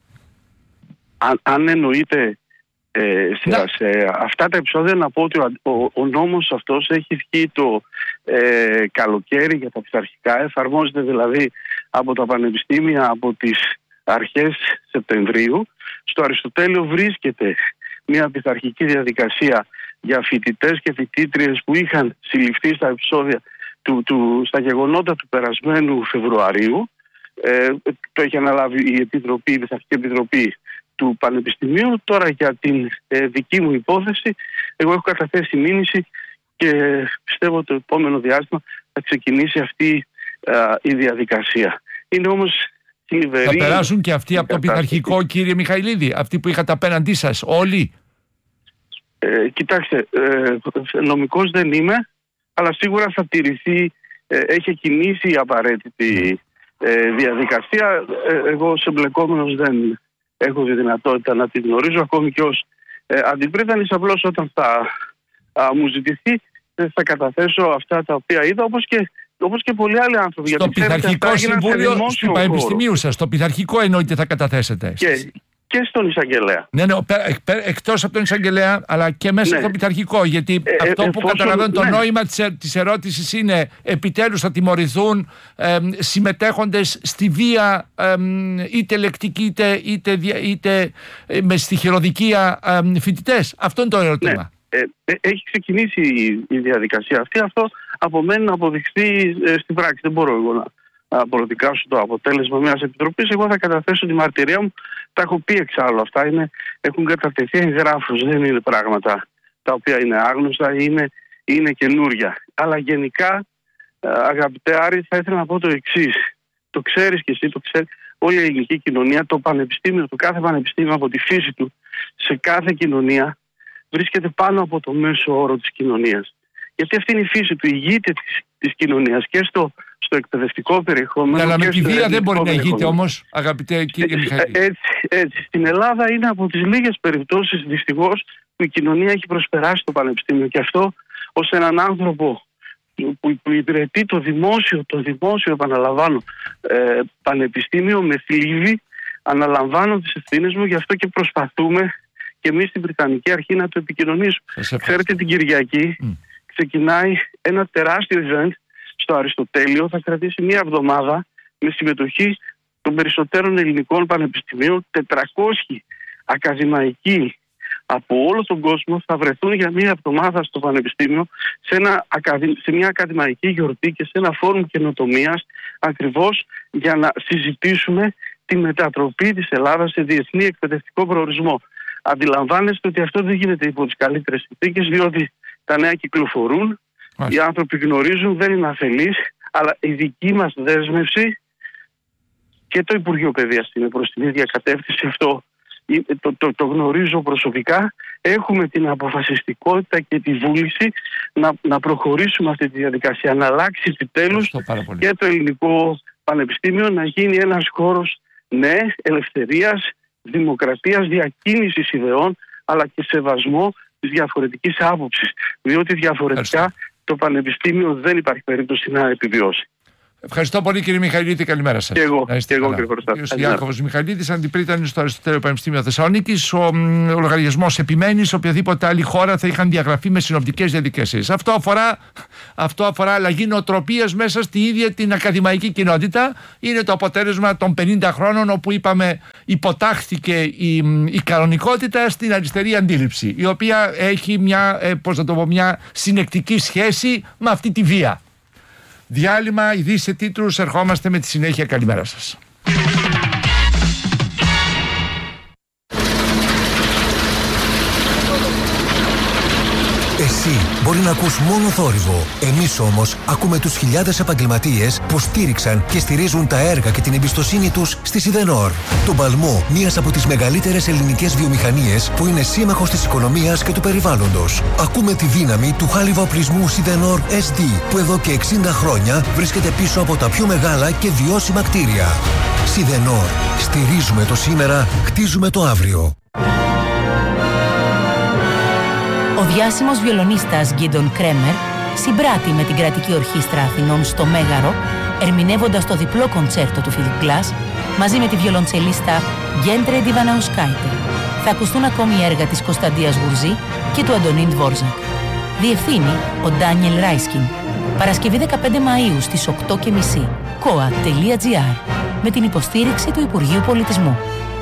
Αν, αν εννοείται ε, σε, σε αυτά τα επεισόδια, να πω ότι ο, ο, ο νόμος αυτός έχει βγει το ε, καλοκαίρι για τα πειθαρχικά, εφαρμόζεται δηλαδή από τα πανεπιστήμια από τις αρχές Σεπτεμβρίου. Στο Αριστοτέλειο βρίσκεται μια πειθαρχική διαδικασία για φοιτητές και φοιτήτριες που είχαν συλληφθεί στα επεισόδια του, του, στα γεγονότα του περασμένου Φεβρουαρίου. Ε, το έχει αναλάβει η Επιτροπή, η Πειθαρχική Επιτροπή του Πανεπιστημίου. Τώρα για την ε, δική μου υπόθεση, εγώ έχω καταθέσει μήνυση και πιστεύω το επόμενο διάστημα θα ξεκινήσει αυτή ε, η διαδικασία. Είναι όμως θλιβερή. Θα περάσουν και αυτοί από το πειθαρχικό, κύριε Μιχαηλίδη, αυτοί που είχατε απέναντί σας, όλοι? Ε, κοιτάξτε, ε, νομικός δεν είμαι, αλλά σίγουρα θα τηρηθεί, ε, έχει κινήσει η απαραίτητη ε, διαδικασία. Ε, εγώ ως εμπλεκόμενος δεν έχω τη δυνατότητα να τη γνωρίζω, ακόμη και ως ε, αντιπρίτανης. Απλώς όταν θα α, μου ζητηθεί θα καταθέσω αυτά τα οποία είδα, όπως και, όπως και πολλοί άλλοι άνθρωποι. Στο Πειθαρχικό Συμβούλιο του Πανεπιστημίου σας, στο Πειθαρχικό εννοείται θα καταθέσετε? Και, και στον εισαγγελέα. Ναι, ναι, εκτός από τον εισαγγελέα, αλλά και μέσα ναι. στο Πειθαρχικό. Γιατί ε, αυτό ε, που εφόσον, καταλαβαίνω, το ναι. νόημα της, της ερώτησης είναι επιτέλους θα τιμωρηθούν ε, συμμετέχοντες στη βία, ε, είτε λεκτική είτε, είτε, είτε ε, με στοιχειροδικία ε, φοιτητές. Αυτό είναι το ερώτημα. Ναι. Ε, ε, έχει ξεκινήσει η, η διαδικασία αυτή. Αυτό απομένει να αποδειχθεί ε, στην πράξη. Δεν μπορώ εγώ να να προδικάσω το αποτέλεσμα μιας επιτροπής. Εγώ θα καταθέσω τη μαρτυρία μου. Τα έχω πει εξάλλου. Αυτά είναι, έχουν κατατεθεί εγγράφους. Δεν είναι πράγματα τα οποία είναι άγνωστα, είναι, είναι καινούρια. Αλλά γενικά, αγαπητέ Άρη, θα ήθελα να πω το εξής. Το ξέρεις και εσύ, το ξέρει όλη η ελληνική κοινωνία. Το πανεπιστήμιο, το κάθε πανεπιστήμιο από τη φύση του, σε κάθε κοινωνία βρίσκεται πάνω από το μέσο όρο της κοινωνίας. Γιατί αυτή είναι η φύση του, ηγείται της, της κοινωνίας και στο, στο εκπαιδευτικό περιεχόμενο. Αλλά με τη βία δεν μπορεί να ηγείται όμως, αγαπητέ κύριε Μιχαήλ. Έτσι, έτσι. Στην Ελλάδα είναι από τις λίγες περιπτώσεις, δυστυχώς, που η κοινωνία έχει προσπεράσει το πανεπιστήμιο. Και αυτό ως έναν άνθρωπο που, που υπηρετεί το δημόσιο, το δημόσιο, επαναλαμβάνω, ε, πανεπιστήμιο, με θλίβει, αναλαμβάνω τις ευθύνες μου, γι' αυτό και προσπαθούμε και εμείς στην Βρετανική Αρχή να το επικοινωνήσουμε. Ξέρετε, την Κυριακή mm. ξεκινάει ένα τεράστιο event στο Αριστοτέλειο. Θα κρατήσει μία εβδομάδα με συμμετοχή των περισσότερων ελληνικών πανεπιστημίων. τετρακόσιοι ακαδημαϊκοί από όλο τον κόσμο θα βρεθούν για μία εβδομάδα στο Πανεπιστήμιο σε, ένα, σε μια ακαδημαϊκή γιορτή και σε ένα φόρουμ καινοτομίας, ακριβώς για να συζητήσουμε τη μετατροπή της Ελλάδας σε διεθνή εκπαιδευτικό προορισμό. Αντιλαμβάνεστε ότι αυτό δεν γίνεται υπό τις καλύτερες συνθήκες, διότι τα νέα κυκλοφορούν, Μάλιστα. οι άνθρωποι γνωρίζουν, δεν είναι αφελείς, αλλά η δική μας δέσμευση και το Υπουργείο Παιδείας είναι προς την ίδια κατεύθυνση. Αυτό το, το, το γνωρίζω προσωπικά. Έχουμε την αποφασιστικότητα και τη βούληση να, να προχωρήσουμε αυτή τη διαδικασία, να αλλάξει επιτέλους και το ελληνικό πανεπιστήμιο να γίνει ένας χώρος, ναι, ελευθερίας, δημοκρατίας, διακίνησης ιδεών, αλλά και σεβασμό της διαφορετικής άποψης. Διότι διαφορετικά Ευχαριστώ. το πανεπιστήμιο δεν υπάρχει περίπτωση να επιβιώσει. Ευχαριστώ πολύ, κύριε Μιχαηλίδη. Καλημέρα σας. Και εγώ, και εγώ κύριε Κοροστά. Ο κ. Ιάκωβος Μιχαηλίδης, αντιπρίτανη στο Αριστοτέλειο Πανεπιστήμιο Θεσσαλονίκης. Ο, ο λογαριασμός επιμένει σε οποιαδήποτε άλλη χώρα θα είχαν διαγραφεί με συνοπτικές διαδικασίες. Αυτό αφορά, αυτό αφορά αλλαγή νοοτροπίας μέσα στη ίδια την ακαδημαϊκή κοινότητα. Είναι το αποτέλεσμα των πενήντα χρόνων όπου, είπαμε, υποτάχθηκε η, η κανονικότητα στην αριστερή αντίληψη, η οποία έχει μια, ε, πώς να το πω, μια συνεκτική σχέση με αυτή τη βία. Διάλειμμα, ειδήσεις σε τίτλους, ερχόμαστε με τη συνέχεια. Καλημέρα σας. Εσύ μπορεί να ακούς μόνο θόρυβο. Εμείς όμως ακούμε τους χιλιάδες επαγγελματίες που στήριξαν και στηρίζουν τα έργα και την εμπιστοσύνη τους στη Σιδενόρ. Το παλμό μιας από τις μεγαλύτερες ελληνικές βιομηχανίες που είναι σύμμαχος της οικονομίας και του περιβάλλοντος. Ακούμε τη δύναμη του χάλιβα-οπλισμού Σιδενόρ ες ντι που εδώ και εξήντα χρόνια βρίσκεται πίσω από τα πιο μεγάλα και βιώσιμα κτίρια. Σιδενόρ. Στηρίζουμε το σήμερα, χτίζουμε το αύριο. Ο διάσημος βιολονίστας Γκίντον Κρέμερ συμπράττει με την Κρατική Ορχήστρα Αθηνών στο Μέγαρο, ερμηνεύοντας το διπλό κοντσέρτο του Φιλιπ Γκλάς μαζί με τη βιολοντσελίστα Γκέντρε Ντιβαναουσκάιτε. Θα ακουστούν ακόμη έργα της Κωνσταντίας Γουρζή και του Αντωνίν Δβόρζακ. Διευθύνει ο Ντάνιελ Ράισκιν. Παρασκευή δεκαπέντε Μαΐου στις οκτώ και μισή. κοα τελεία τζι άρ με την υποστήριξη του Υπουργείου Πολιτισμού.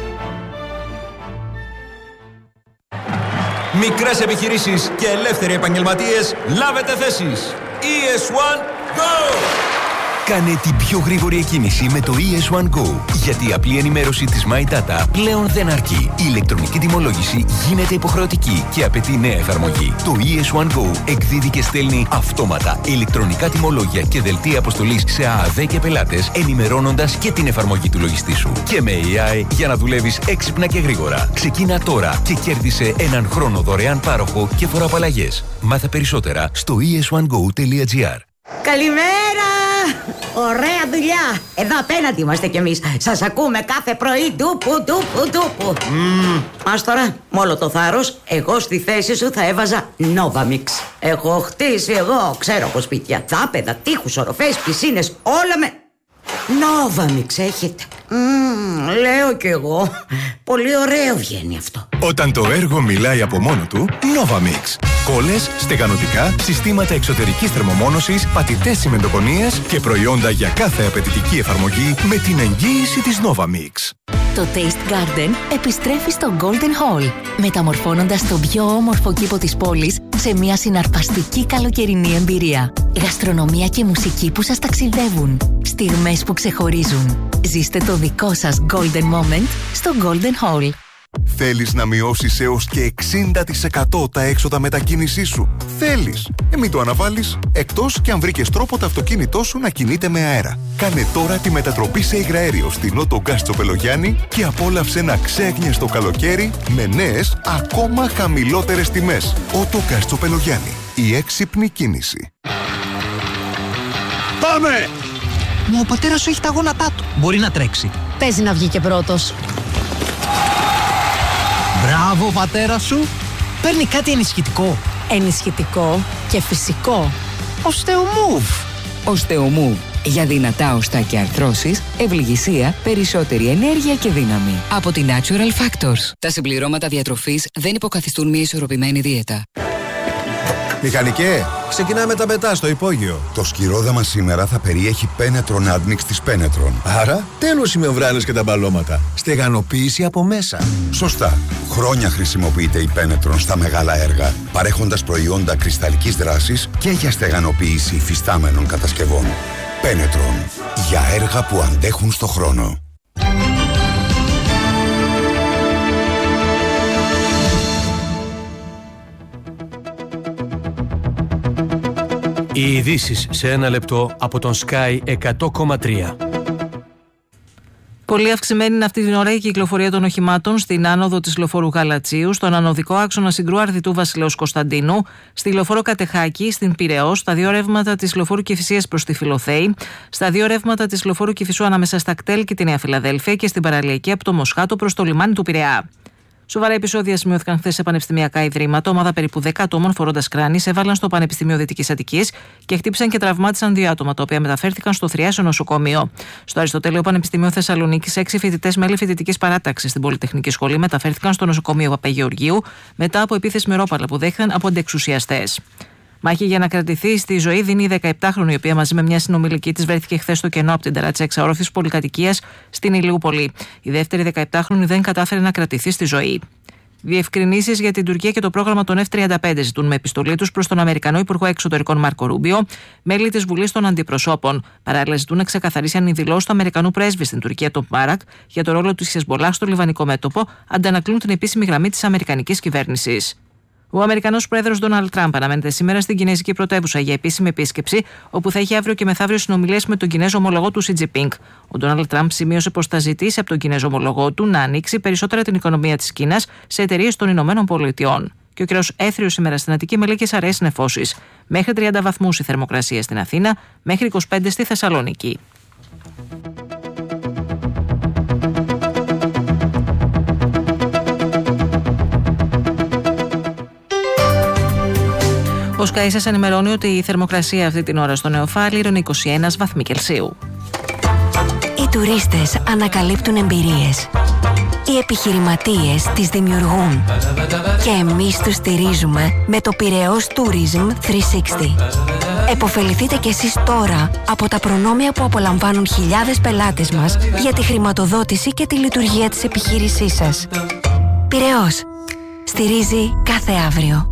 Μικρές επιχειρήσεις και ελεύθεροι επαγγελματίες, λάβετε θέσεις. ι ες One Go! Κάνε την πιο γρήγορη εκκίνηση με το ι ες One Go. Γιατί η απλή ενημέρωση της My Data πλέον δεν αρκεί. Η ηλεκτρονική τιμολόγηση γίνεται υποχρεωτική και απαιτεί νέα εφαρμογή. Το ι ες One Go εκδίδει και στέλνει αυτόματα ηλεκτρονικά τιμολόγια και δελτία αποστολής σε ΑΑΔ και πελάτες, ενημερώνοντας και την εφαρμογή του λογιστή σου. Και με έι άι για να δουλεύεις έξυπνα και γρήγορα. Ξεκίνα τώρα και κέρδισε έναν χρόνο δωρεάν πάροχο και φοροαπαλλαγές. Μάθε περισσότερα στο ι ες one go τελεία τζι άρ. Καλημέρα! Ωραία δουλειά! Εδώ απέναντι είμαστε κι εμείς. Σας ακούμε κάθε πρωί ντούπου ντούπου ντούπου. Mm. Ας τώρα, με όλο το θάρρος, εγώ στη θέση σου θα έβαζα Novamix. Έχω χτίσει εγώ, ξέρω από σπίτια, δάπεδα, τείχους, οροφές, πισίνες, όλα με... Novamix έχετε. Mm, λέω κι εγώ. Πολύ ωραίο βγαίνει αυτό. Όταν το έργο μιλάει από μόνο του, Novamix. Κόλλες, στεγανοτικά, συστήματα εξωτερικής θερμομόνωσης, πατητές τσιμεντοπονίες και προϊόντα για κάθε απαιτητική εφαρμογή με την εγγύηση της Novamix. Το Taste Garden επιστρέφει στο Golden Hall, μεταμορφώνοντας τον πιο όμορφο κήπο της πόλης σε μια συναρπαστική καλοκαιρινή εμπειρία. Γαστρονομία και μουσική που σας ταξιδεύουν. Στιγμές που ξεχωρίζουν. Ζήστε το δικό σας Golden Moment στο Golden Hall. Θέλεις να μειώσεις έως και εξήντα τοις εκατό τα έξοδα μετακίνησής σου? Θέλεις? Ε, μην το αναβάλεις, εκτός και αν βρήκες τρόπο το αυτοκίνητό σου να κινείται με αέρα. Κάνε τώρα τη μετατροπή σε υγραέριο στην Ότο Γκάς Τσοπελογιάννη και απόλαυσε ένα ξέγνιαστο καλοκαίρι με νέες, ακόμα χαμηλότερες τιμές. Ότο Γκάς Τσοπελογιάννη. Η έξυπνη κίνηση. Πάμε! Μα ο πατέρας σου έχει τα γόνατά του. Μπορεί να τρέξει. Παίζει να βγει και πρώτος. Μπράβο, πατέρα σου. Παίρνει κάτι ενισχυτικό. Ενισχυτικό και φυσικό. Οστεομούβ. Οστεομούβ. Για δυνατά οστά και αρθρώσεις, ευληγησία, περισσότερη ενέργεια και δύναμη. Από τη Natural Factors. Τα συμπληρώματα διατροφής δεν υποκαθιστούν μια ισορροπημένη δίαιτα. Μηχανικέ, ξεκινάμε τα μετά στο υπόγειο. Το σκυρόδαμα σήμερα θα περιέχει Penetron Admix της Penetron. Άρα, τέλος οι μεμβράνες και τα μπαλώματα. Στεγανοποίηση από μέσα. Σωστά. Χρόνια χρησιμοποιείται η Penetron στα μεγάλα έργα, παρέχοντας προϊόντα κρυσταλλικής δράσης και για στεγανοποίηση υφιστάμενων κατασκευών. Penetron. Για έργα που αντέχουν στο χρόνο. Οι ειδήσεις σε ένα λεπτό από τον Sky εκατό κόμμα τρία. Πολύ αυξημένη είναι αυτή την ώρα η κυκλοφορία των οχημάτων στην άνοδο της λεωφόρου Γαλατσίου, στον ανωδικό άξονα Συγκρού Αρδιτού Βασιλέως Κωνσταντίνου, στη λεωφόρο Κατεχάκη, στην Πειραιώ, στα δύο ρεύματα της λεωφόρου Κηφισίας προς τη Φιλοθέη, στα δύο ρεύματα της λεωφόρου Κηφισού ανάμεσα στα Κτέλ και τη Νέα Φιλαδέλφια και στην παραλιακή από το Μοσχάτο προς το λιμάνι του Πειραιά. Σοβαρά επεισόδια σημειώθηκαν χθες σε πανεπιστημιακά ιδρύματα. Ομάδα περίπου δέκα ατόμων φορώντας κράνης έβαλαν στο Πανεπιστήμιο Δυτικής Αττικής και χτύπησαν και τραυμάτισαν δύο άτομα, τα οποία μεταφέρθηκαν στο Θριάσιο νοσοκομείο. Στο Αριστοτέλειο Πανεπιστήμιο Θεσσαλονίκης, έξι φοιτητές μέλη φοιτητικής παράταξης στην Πολυτεχνική Σχολή μεταφέρθηκαν στο νοσοκομείο Παπαγεωργίου μετά από επίθεση με ρόπαλα που δέχθηκαν από αντεξουσιαστές. Μάχη για να κρατηθεί στη ζωή δίνει η δεκαεπτάχρονη, η οποία μαζί με μια συνομιλική της βρέθηκε χθες στο κενό από την ταράτσα εξαόροφης πολυκατοικίας στην Ηλιούπολη. Η δεύτερη δεκαεπτάχρονη δεν κατάφερε να κρατηθεί στη ζωή. Διευκρινήσεις για την Τουρκία και το πρόγραμμα των εφ τριάντα πέντε ζητούν με επιστολή τους προς τον Αμερικανό Υπουργό Εξωτερικών Μάρκο Ρούμπιο, μέλη της Βουλής των Αντιπροσώπων. Παράλληλα, ζητούν να ξεκαθαρίσει αν οι δηλώσεις του Αμερικανού πρέσβη στην Τουρκία, τον Μάρακ, για το ρόλο του Χεσμολάχ στο λιβανικό μέτωπο, αντανακλούν την επίσημη γραμμή της Αμερικανικής κυβέρνησης. Ο Αμερικανός πρόεδρος Ντόναλντ Τραμπ αναμένεται σήμερα στην Κινέζικη πρωτεύουσα για επίσημη επίσκεψη, όπου θα έχει αύριο και μεθαύριο συνομιλίες με τον Κινέζο ομολογό του Σι Τζινπίνγκ. Ο Ντόναλντ Τραμπ σημείωσε πως θα ζητήσει από τον Κινέζο ομολογό του να ανοίξει περισσότερα την οικονομία της Κίνας σε εταιρείες των Ηνωμένων Πολιτειών. Και ο κ. Έθριος σήμερα στην Αττική με λίγες αραιές νεφώσεις. Μέχρι τριάντα βαθμούς η θερμοκρασία στην Αθήνα, μέχρι είκοσι πέντε στη Θεσσαλονίκη. Ο Sky σας ενημερώνει ότι η θερμοκρασία αυτή την ώρα στο Νεοφάλιρο είναι είκοσι ένα βαθμοί Κελσίου. Οι τουρίστες ανακαλύπτουν εμπειρίες. Οι επιχειρηματίες τις δημιουργούν. Και εμείς τους στηρίζουμε με το Πειραιώς Tourism τριακόσια εξήντα. Εποφεληθείτε κι εσείς τώρα από τα προνόμια που απολαμβάνουν χιλιάδες πελάτες μας για τη χρηματοδότηση και τη λειτουργία της επιχείρησής σας. Πειραιώς. Στηρίζει κάθε αύριο.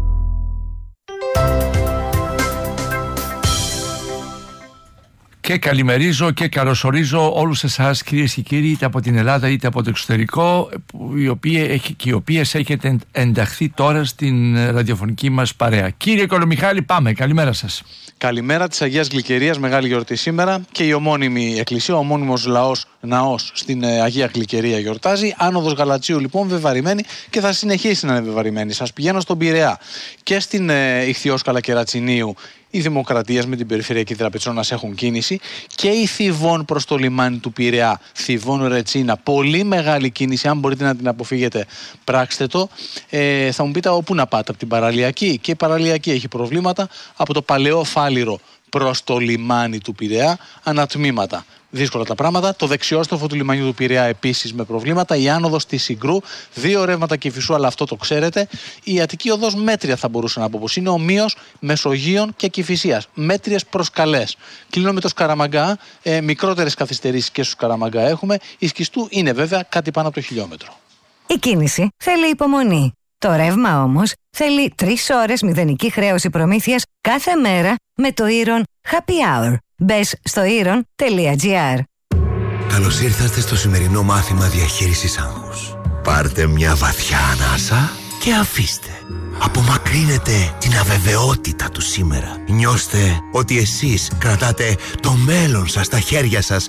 Και καλημερίζω και καλωσορίζω όλους εσάς, κυρίες και κύριοι, είτε από την Ελλάδα είτε από το εξωτερικό, οι οποίοι, και οι οποίες έχετε ενταχθεί τώρα στην ραδιοφωνική μας παρέα. Κύριε Κολομιχάλη, πάμε. Καλημέρα σας. Καλημέρα της Αγίας Γλυκερίας, μεγάλη γιορτή σήμερα, και η ομώνυμη εκκλησία, ο ομώνυμος λαός, ναός στην Αγία Γλυκερία γιορτάζει. Άνοδος Γαλατσίου λοιπόν βεβαρημένη και θα συνεχίσει να είναι βεβαρημένη. Σας πηγαίνω στον Πειραιά και στην ε, Ιχθυόσκαλα Κερατσινίου. Οι Δημοκρατίες με την Περιφερειακή Τραπετσόνας έχουν κίνηση και η Θηβών προς το λιμάνι του Πειραιά, Θηβών Ρετσίνα. Πολύ μεγάλη κίνηση, αν μπορείτε να την αποφύγετε, πράξτε το. Ε, θα μου πείτε όπου να πάτε, από την Παραλιακή. Και η Παραλιακή έχει προβλήματα από το Παλαιό Φάληρο προς το λιμάνι του Πειραιά, ανατμήματα. Δύσκολα τα πράγματα. Το δεξιόστροφο του λιμανιού του Πειραιά επίσης με προβλήματα. Η άνοδος της Συγκρού, δύο ρεύματα Κηφισού, αλλά αυτό το ξέρετε. Η Αττική οδός μέτρια θα μπορούσα να πω πως είναι, ομοίως Μεσογείων και Κηφισίας. Μέτριες προς καλές. Κλείνω με το Σκαραμαγκά. Ε, μικρότερες καθυστερήσεις και στο Σκαραμαγκά έχουμε. Η Σκιστού είναι βέβαια κάτι πάνω από το χιλιόμετρο. Η κίνηση θέλει υπομονή. Το ρεύμα όμως θέλει τρεις ώρες μηδενική χρέωση προμήθειας κάθε μέρα με το Iron Happy Hour. Μπες στο iron τελεία gr. Καλώς ήρθατε στο σημερινό μάθημα διαχείρισης άγχους. Πάρτε μια βαθιά ανάσα και αφήστε. Απομακρύνετε την αβεβαιότητα του σήμερα. Νιώστε ότι εσείς κρατάτε το μέλλον σας στα χέρια σας.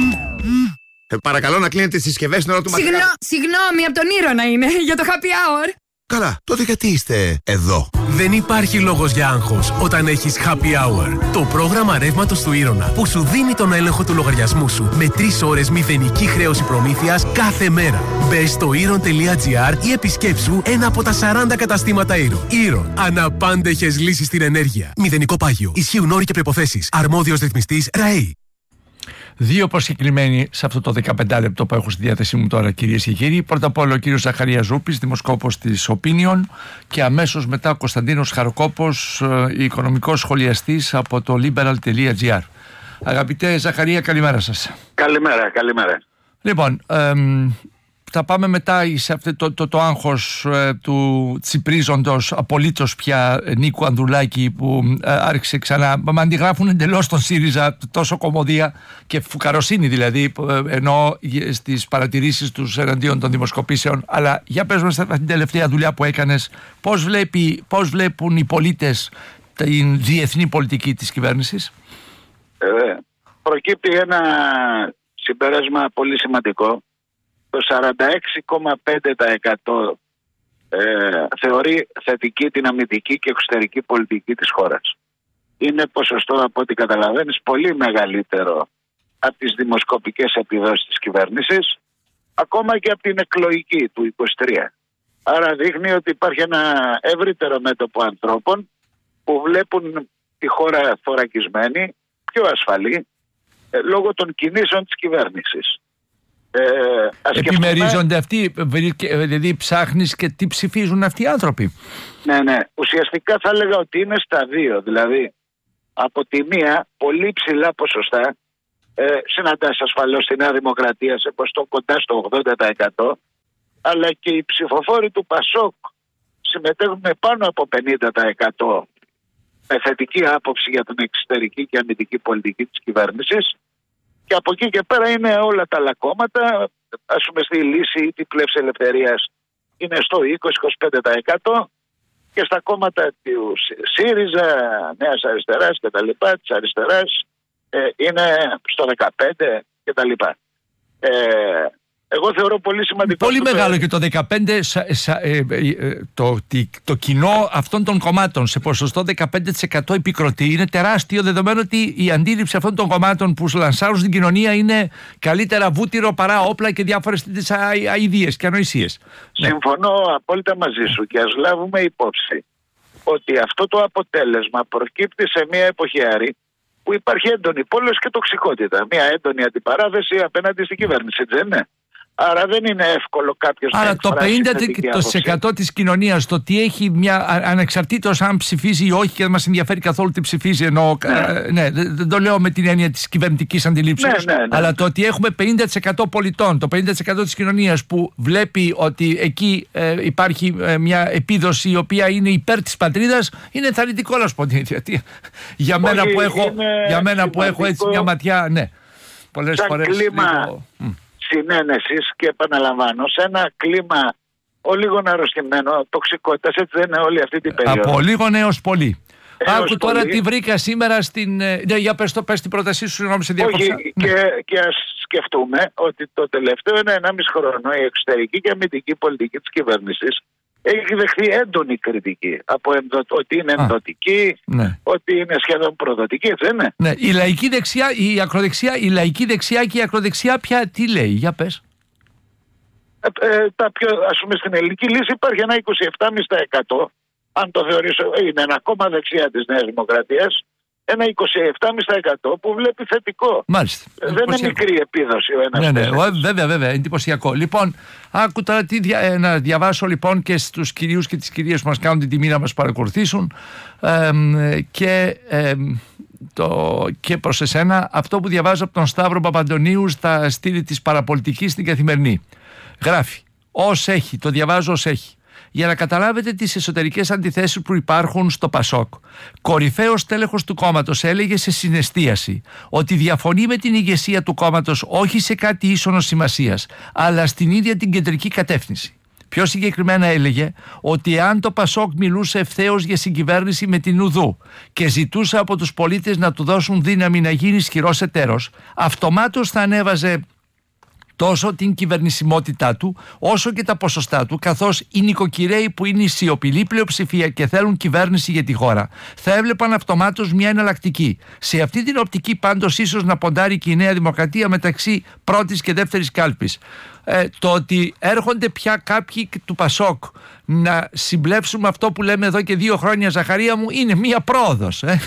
Ε, παρακαλώ να κλείνετε τις συσκευές στην ώρα του μαθήματος. Συγγνώ, συγγνώμη, από τον Ήρωνα είναι, για το happy hour. Καλά, τότε γιατί είστε εδώ? Δεν υπάρχει λόγος για άγχος όταν έχεις Happy Hour. Το πρόγραμμα ρεύματος του Ήρωνα που σου δίνει τον έλεγχο του λογαριασμού σου με τρεις ώρες μηδενική χρέωση προμήθειας κάθε μέρα. Μπες στο iron τελεία gr ή επισκέψου ένα από τα σαράντα καταστήματα Iron. Iron. Αναπάντεχες λύσεις στην ενέργεια. Μηδενικό πάγιο. Ισχύουν όροι και προϋποθέσεις. Αρμόδιος ρυθμιστής ΡΑΕΗ. Δύο προσκεκλημένοι σε αυτό το δεκαπέντε λεπτό που έχω στη διάθεσή μου τώρα, κυρίες και κύριοι. Πρώτα απ' όλα ο κύριος Ζαχαρίας Ζούπης, δημοσκόπος της Opinion, και αμέσως μετά ο Κωνσταντίνος Χαροκόπος, οικονομικός σχολιαστής από το liberal τελεία gr. Αγαπητέ Ζαχαρία, καλημέρα σας. Καλημέρα, καλημέρα. Λοιπόν, εμ, θα πάμε μετά σε αυτό το, το, το άγχος ε, του τσιπρίζοντος απολύτως πια Νίκου Ανδρουλάκη, που ε, άρχισε ξανά, μα αντιγράφουν εντελώς τον ΣΥΡΙΖΑ τόσο κωμωδία και φουκαροσύνη δηλαδή, ε, ενώ στις παρατηρήσεις τους εναντίον των δημοσκοπήσεων. Αλλά για πες μας την τελευταία δουλειά που έκανες, πώς, βλέπει, πώς βλέπουν οι πολίτες την διεθνή πολιτική της κυβέρνησης? Ε, προκύπτει ένα συμπέρασμα πολύ σημαντικό. Το σαράντα έξι κόμμα πέντε τοις εκατό ε, θεωρεί θετική την αμυντική και εξωτερική πολιτική της χώρας. Είναι ποσοστό, από ό,τι καταλαβαίνεις, πολύ μεγαλύτερο από τις δημοσκοπικές επιδόσεις της κυβέρνησης, ακόμα και από την εκλογική του είκοσι τρία. Άρα δείχνει ότι υπάρχει ένα ευρύτερο μέτωπο ανθρώπων που βλέπουν τη χώρα θωρακισμένη, πιο ασφαλή, ε, λόγω των κινήσεων της κυβέρνησης. Ε, Επιμερίζονται αυτοί, δηλαδή ψάχνεις και τι ψηφίζουν αυτοί οι άνθρωποι. Ναι, ναι. Ουσιαστικά θα έλεγα ότι είναι στα δύο. Δηλαδή, από τη μία, πολύ ψηλά ποσοστά, ε, συναντάς ασφαλώς στη Νέα Δημοκρατία σε ποσοστό κοντά στο ογδόντα τοις εκατό, αλλά και οι ψηφοφόροι του Πασόκ συμμετέχουν με πάνω από πενήντα τοις εκατό με θετική άποψη για την εξωτερική και αμυντική πολιτική της κυβέρνησης. Και από εκεί και πέρα είναι όλα τα άλλα κόμματα. Ας πούμε στη Λύση ή τη Πλεύση Ελευθερίας είναι στο είκοσι με είκοσι πέντε τοις εκατό και στα κόμματα του ΣΥΡΙΖΑ, Νέας Αριστεράς και τα λοιπά, της αριστεράς ε, είναι στο δεκαπέντε και τα λοιπά. Ε, εγώ θεωρώ πολύ σημαντικό. Πολύ μεγάλο και το δεκαπέντε σα, σα, ε, ε, το, το, το κοινό αυτών των κομμάτων σε ποσοστό δεκαπέντε τοις εκατό επικροτεί. Είναι τεράστιο, δεδομένου ότι η αντίληψη αυτών των κομμάτων που λανσάρουν στην κοινωνία είναι καλύτερα βούτυρο παρά όπλα και διάφορες τέτοιες αηδίες και ανοησίες. Συμφωνώ απόλυτα μαζί σου και ας λάβουμε υπόψη ότι αυτό το αποτέλεσμα προκύπτει σε μια εποχή που υπάρχει έντονη πόλωση και τοξικότητα. Μια έντονη αντιπαράθεση απέναντι στην κυβέρνηση, δεν είναι? Άρα δεν είναι εύκολο κάποιος να εκφράσει. Άρα το πενήντα τοις εκατό της κοινωνίας, το τι έχει μια, ανεξαρτήτως αν ψηφίζει ή όχι, και δεν μας ενδιαφέρει καθόλου τι ψηφίζει, ενώ, ναι. ναι, δεν το λέω με την έννοια της κυβερνητικής αντιλήψεως, ναι, ναι, ναι, αλλά ναι. το ότι έχουμε πενήντα τοις εκατό πολιτών, το πενήντα τοις εκατό της κοινωνίας που βλέπει ότι εκεί ε, υπάρχει ε, μια επίδοση η οποία είναι υπέρ της πατρίδας, είναι ενθαρρυντικό να σου πω. Για μένα που έχω, για μένα που έχω έτσι μια ματιά, ναι, πολλές φορές λίγο... συνένεσης και επαναλαμβάνω σε ένα κλίμα ο λίγο αρρωστημένο τοξικότητας, έτσι δεν είναι όλη αυτή την περίοδο. Από λίγο έως πολύ. Άκου τώρα τι βρήκα σήμερα στην... Ναι, για πες το, πες την πρότασή σου, συγγνώμη σε διακόψα. Όχι, ναι. και, και ας σκεφτούμε ότι το τελευταίο είναι ενάμιση χρόνο η εξωτερική και αμυντική πολιτική της κυβέρνησης έχει δεχθεί έντονη κριτική από ενδο... ότι είναι ενδοτική, ναι. ότι είναι σχεδόν προδοτική, έτσι δεν είναι? Ναι, η λαϊκή δεξιά, η ακροδεξιά, η λαϊκή δεξιά και η ακροδεξιά πια τι λέει, για πες. Ε, ε, τα πιο, ας πούμε στην ελληνική λύση υπάρχει ένα είκοσι επτά κόμμα πέντε τοις εκατό, αν το θεωρήσω, είναι ένα κόμμα δεξιά της Νέας Δημοκρατίας, ένα είκοσι επτά κόμμα πέντε τοις εκατό που βλέπει θετικό. Μάλιστα. Δεν είναι μικρή επίδοση ο ένας. Ναι, ναι, βέβαια, βέβαια, εντυπωσιακό. Λοιπόν, άκου τώρα τι δια, να διαβάσω λοιπόν και στους κυρίους και τις κυρίες που μας κάνουν την τιμή να μας παρακολουθήσουν ε, και, ε, το, και προς εσένα αυτό που διαβάζω από τον Σταύρο Παπαντονίου στα στήλη της παραπολιτικής στην Καθημερινή. Γράφει, ως έχει, το διαβάζω ως έχει. Για να καταλάβετε τις εσωτερικές αντιθέσεις που υπάρχουν στο Πασόκ. Κορυφαίος τέλεχος του κόμματος έλεγε σε συναισθίαση ότι διαφωνεί με την ηγεσία του κόμματος όχι σε κάτι ίσονος σημασίας, αλλά στην ίδια την κεντρική κατεύθυνση. Πιο συγκεκριμένα έλεγε ότι εάν το Πασόκ μιλούσε ευθέως για συγκυβέρνηση με την Ουδού και ζητούσε από τους πολίτες να του δώσουν δύναμη να γίνει ισχυρός εταίρος, αυτομάτως θα ανέβαζε τόσο την κυβερνησιμότητά του, όσο και τα ποσοστά του, καθώς οι νοικοκυρέοι που είναι η σιωπηλή πλειοψηφία και θέλουν κυβέρνηση για τη χώρα, θα έβλεπαν αυτομάτως μια εναλλακτική. Σε αυτή την οπτική πάντως ίσως να ποντάρει και η Νέα Δημοκρατία μεταξύ πρώτης και δεύτερης κάλπης. Ε, το ότι έρχονται πια κάποιοι του Πασόκ να συμπλέψουν αυτό που λέμε εδώ και δύο χρόνια, Ζαχαρία μου, είναι μια πρόοδος. Ε.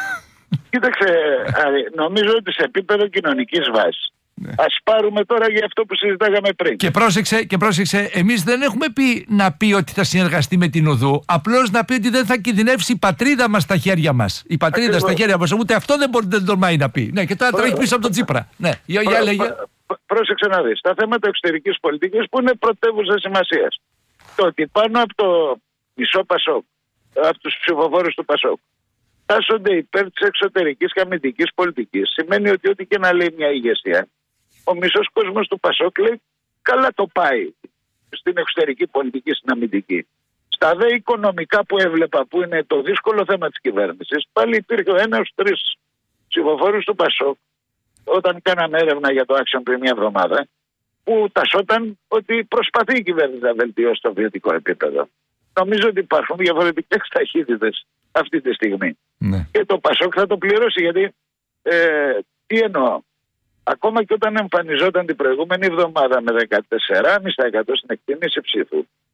Κοίταξε, νομίζω ότι σε επίπεδο κοινωνικής βάσης. Ναι. Ας πάρουμε τώρα για αυτό που συζητάγαμε πριν. Και πρόσεξε, και πρόσεξε, εμείς δεν έχουμε πει να πει ότι θα συνεργαστεί με την Ουδού. Απλώς να πει ότι δεν θα κινδυνεύσει η πατρίδα μας στα χέρια μας. Η πατρίδα Ακριβώς. στα χέρια μας. Ούτε αυτό δεν μπορεί να τολμάει να πει. Ναι, και τώρα τρέχει πίσω από τον Τσίπρα. Ναι, για, για λέγε. Πρόσεξε να δεις. Τα θέματα εξωτερικής πολιτικής που είναι πρωτεύουσα σημασίας. Το ότι πάνω από το μισό Πασόκ, από τους ψηφοφόρους του Πασόκ, τάσσονται υπέρ της εξωτερικής και αμυντικής πολιτικής, σημαίνει ότι ό,τι και να λέει μια ηγεσία, ο μισός κόσμος του Πασόκ λέει καλά το πάει στην εξωτερική πολιτική, στην αμυντική. Στα δε οικονομικά που έβλεπα, που είναι το δύσκολο θέμα της κυβέρνησης, πάλι υπήρχε ο ένας τρεις ψηφοφόρους του Πασόκ, όταν κάναμε έρευνα για το Action πριν μια εβδομάδα, που τασσόταν ότι προσπαθεί η κυβέρνηση να βελτιώσει το βιωτικό επίπεδο. Νομίζω ότι υπάρχουν διαφορετικές ταχύτητες αυτή τη στιγμή. Ναι. Και το Πασόκ θα το πληρώσει, γιατί ε, τι εννοώ. Ακόμα και όταν εμφανιζόταν την προηγούμενη εβδομάδα με δεκατέσσερα κόμμα πέντε τοις εκατό στην εκτίμηση ψήφου,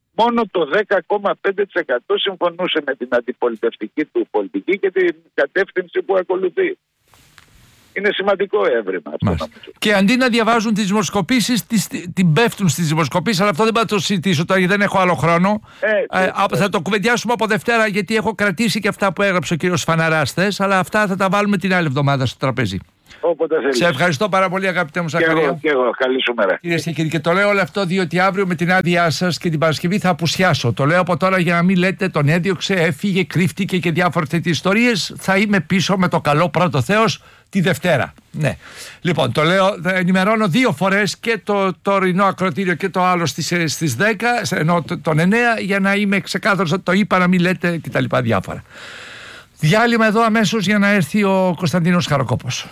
μόνο το δέκα κόμμα πέντε τοις εκατό συμφωνούσε με την αντιπολιτευτική του πολιτική και την κατεύθυνση που ακολουθεί. Είναι σημαντικό έβριμα αυτό. Και αντί να διαβάζουν τις δημοσκοπήσεις, την πέφτουν στις δημοσκοπήσεις, αλλά αυτό δεν πάω να το συζητήσω τώρα γιατί δεν έχω άλλο χρόνο. Ε, ε, ε, θα το κουβεντιάσουμε από Δευτέρα, γιατί έχω κρατήσει και αυτά που έγραψε ο κύριος Φαναράς χθες, αλλά αυτά θα τα βάλουμε την άλλη εβδομάδα στο τραπέζι. Όποτε θέλεις. Σε ευχαριστώ πάρα πολύ, αγαπητέ μου Ζακαρία. Και εγώ, και εγώ. Καλή σου μέρα. Κυρίες και κύριοι, και το λέω όλο αυτό διότι αύριο με την άδειά σας και την Παρασκευή θα απουσιάσω. Το λέω από τώρα για να μην λέτε τον έδιωξε, έφυγε, κρύφτηκε και διάφορες τέτοιες ιστορίες. Θα είμαι πίσω με το καλό πρώτο Θεός τη Δευτέρα. Ναι. Λοιπόν, το λέω, θα ενημερώνω δύο φορές και το τωρινό ακροατήριο και το άλλο στις, στις δέκα, ενώ τον εννέα, για να είμαι ξεκάθαρος ότι το είπα, να μην λέτε κτλ. Διάφορα. Διάλειμμα εδώ αμέσως για να έρθει ο Κωνσταντίνος Χαροκόπος.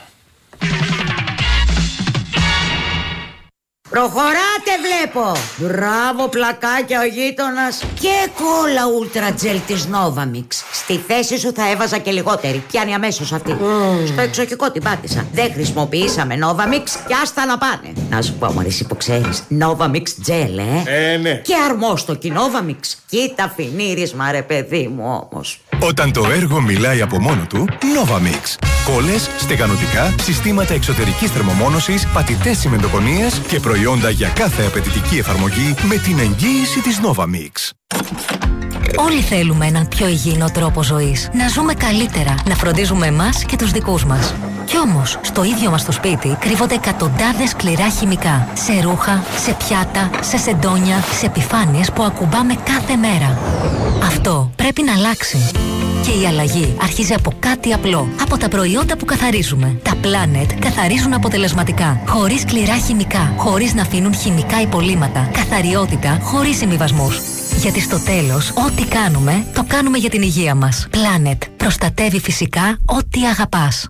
Προχωράτε βλέπω. Μπράβο πλακάκια ο γείτονας. Και κόλλα ούλτρα τζελ της Novamix. Στη θέση σου θα έβαζα και λιγότερη. Πιάνει αμέσως αυτή. mm. Στο εξοχικό την πάτησα. Δεν χρησιμοποιήσαμε Novamix και άστα να πάνε. Να σου πω μωρέ εσύ που ξέρεις, Novamix τζελ ε. Ε ναι. Και αρμόστοκι Novamix. Κοίτα φινίρισμα ρε παιδί μου όμως. Όταν το έργο μιλάει από μόνο του, Novamix. Κόλλες, στεγανοτικά, συστήματα εξωτερικής θερμομόνωσης, πατητές τσιμεντοκονίες και προϊόντα για κάθε απαιτητική εφαρμογή με την εγγύηση της Novamix. Όλοι θέλουμε έναν πιο υγιεινό τρόπο ζωής. Να ζούμε καλύτερα, να φροντίζουμε εμάς και τους δικούς μας. Κι όμως, στο ίδιο μας το σπίτι κρύβονται εκατοντάδες σκληρά χημικά. Σε ρούχα, σε πιάτα, σε σεντόνια, σε επιφάνειες που ακουμπάμε κάθε μέρα. Αυτό πρέπει να αλλάξει. Και η αλλαγή αρχίζει από κάτι απλό. Από τα προϊόντα που καθαρίζουμε. Τα Planet καθαρίζουν αποτελεσματικά. Χωρίς σκληρά χημικά. Χωρίς να αφήνουν χημικά υπολείμματα. Καθαριότητα χωρίς συμβιβασμούς. Γιατί στο τέλος, ό,τι κάνουμε, το κάνουμε για την υγεία μας. Planet. Προστατεύει φυσικά ό,τι αγαπάς.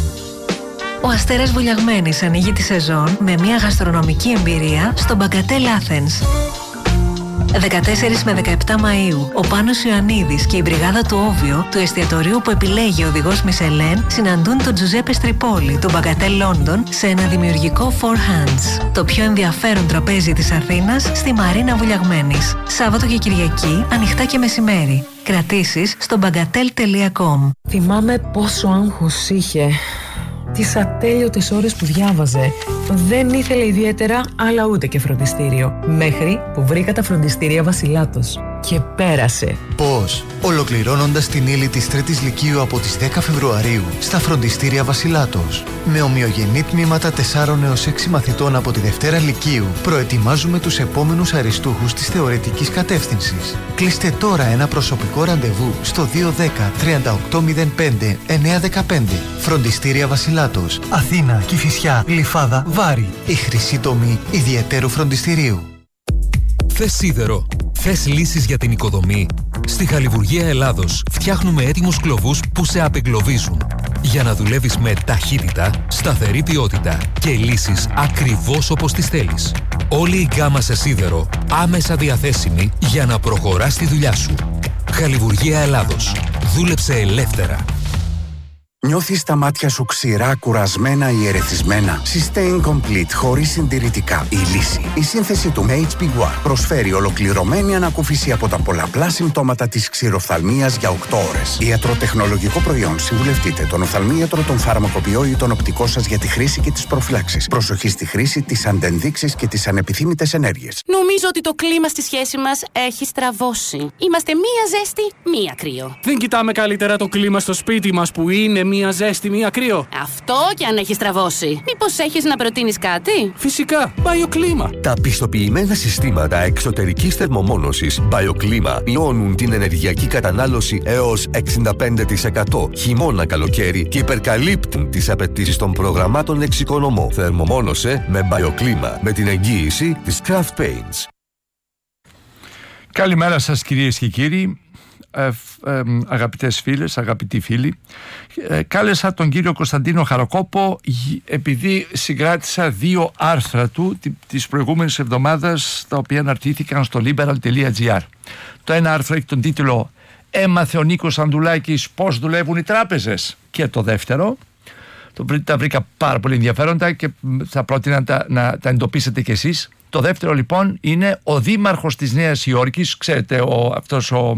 Ο Αστέρας Βουλιαγμένης ανοίγει τη σεζόν με μια γαστρονομική εμπειρία στο Bagatelle Athens. δεκατέσσερις με δεκαεπτά Μαΐου, ο Πάνος Ιωαννίδης και η μπριγάδα του Όβιο, του εστιατορίου που επιλέγει ο οδηγός Μισελέν, συναντούν τον Τζουζέπε Στριπόλη, του Bagatelle London, σε ένα δημιουργικό Four Hands. Το πιο ενδιαφέρον τραπέζι της Αθήνας στη Μαρίνα Βουλιαγμένης. Σάββατο και Κυριακή, ανοιχτά και μεσημέρι. Κρατήσεις στο bagatelle τελεία com. Θυμάμαι πόσο άγχος είχε. Τις ατέλειωτες ώρες που διάβαζε. Δεν ήθελε ιδιαίτερα, αλλά ούτε και φροντιστήριο. Μέχρι που βρήκα τα φροντιστήρια Βασιλάτος. Και πέρασε. Πώς? Ολοκληρώνοντας την ύλη της τρίτης Λυκείου από τις δέκα Φεβρουαρίου στα φροντιστήρια Βασιλάτος. Με ομοιογενή τμήματα τεσσάρων έως έξι μαθητών από τη Δευτέρα Λυκείου, προετοιμάζουμε τους επόμενους αριστούχους της θεωρητικής κατεύθυνσης. Κλείστε τώρα ένα προσωπικό ραντεβού στο δύο ένα μηδέν τρία οκτώ μηδέν πέντε εννιά ένα πέντε. Φροντιστήρια Βασιλάτος. Αθήνα, Κηφισιά, Γλυφάδα, Βάρη. Η χρυσή τομή ιδιαιτέρου φροντιστηρίου. Θες σίδερο? Θες λύσεις για την οικοδομή? Στη Χαλιβουργία Ελλάδος φτιάχνουμε έτοιμους κλωβούς που σε απεγκλωβίζουν. Για να δουλεύεις με ταχύτητα, σταθερή ποιότητα και λύσεις ακριβώς όπως τις θέλεις. Όλη η γκάμα σε σίδερο άμεσα διαθέσιμη για να προχωράς τη δουλειά σου. Χαλιβουργία Ελλάδος. Δούλεψε ελεύθερα. Νιώθεις τα μάτια σου ξηρά, κουρασμένα ή ερεθισμένα? Sustain Complete χωρίς συντηρητικά. Η λύση. Η σύνθεση του έιτς πι One προσφέρει ολοκληρωμένη ανακούφιση από τα πολλαπλά συμπτώματα της ξηροφθαλμίας για οκτώ ώρες. Ιατροτεχνολογικό προϊόν. Συμβουλευτείτε τον οφθαλμίατρο, τον φαρμακοποιό ή τον οπτικό σας για τη χρήση και τις προφυλάξεις. Προσοχή στη χρήση, τις αντενδείξεις και τις ανεπιθύμητες ενέργειες. Νομίζω ότι το κλίμα στη σχέση μας έχει στραβώσει. Είμαστε μία ζέστη, μία κρύο. Δεν κοιτάμε καλύτερα το κλίμα στο σπίτι μας που είναι μία ζέστη, μία κρύο? Αυτό και αν έχει στραβώσει. Μήπως έχεις να προτείνεις κάτι? Φυσικά, BioClima. Τα πιστοποιημένα συστήματα εξωτερικής θερμομόνωσης BioClima μειώνουν την ενεργειακή κατανάλωση έως εξήντα πέντε τοις εκατό χειμώνα καλοκαίρι και υπερκαλύπτουν τις απαιτήσεις των προγραμμάτων εξοικονομώ. Θερμομόνωσε με BioClima με την εγγύηση της Craft Paints. Καλημέρα σας κυρίες και κύριοι. Ε, ε, αγαπητές φίλες, αγαπητοί φίλοι, ε, κάλεσα τον κύριο Κωνσταντίνο Χαροκόπο επειδή συγκράτησα δύο άρθρα του της προηγούμενης εβδομάδας, τα οποία αναρτήθηκαν στο liberal τελεία gr. Το ένα άρθρο έχει τον τίτλο «Έμαθε ο Νίκος Ανδουλάκης πώς δουλεύουν οι τράπεζες», και το δεύτερο Το, τα βρήκα πάρα πολύ ενδιαφέροντα και θα πρότεινα να τα, να τα εντοπίσετε κι εσείς. Το δεύτερο λοιπόν είναι ο δήμαρχος της Νέας Υόρκης, ξέρετε ο, αυτός ο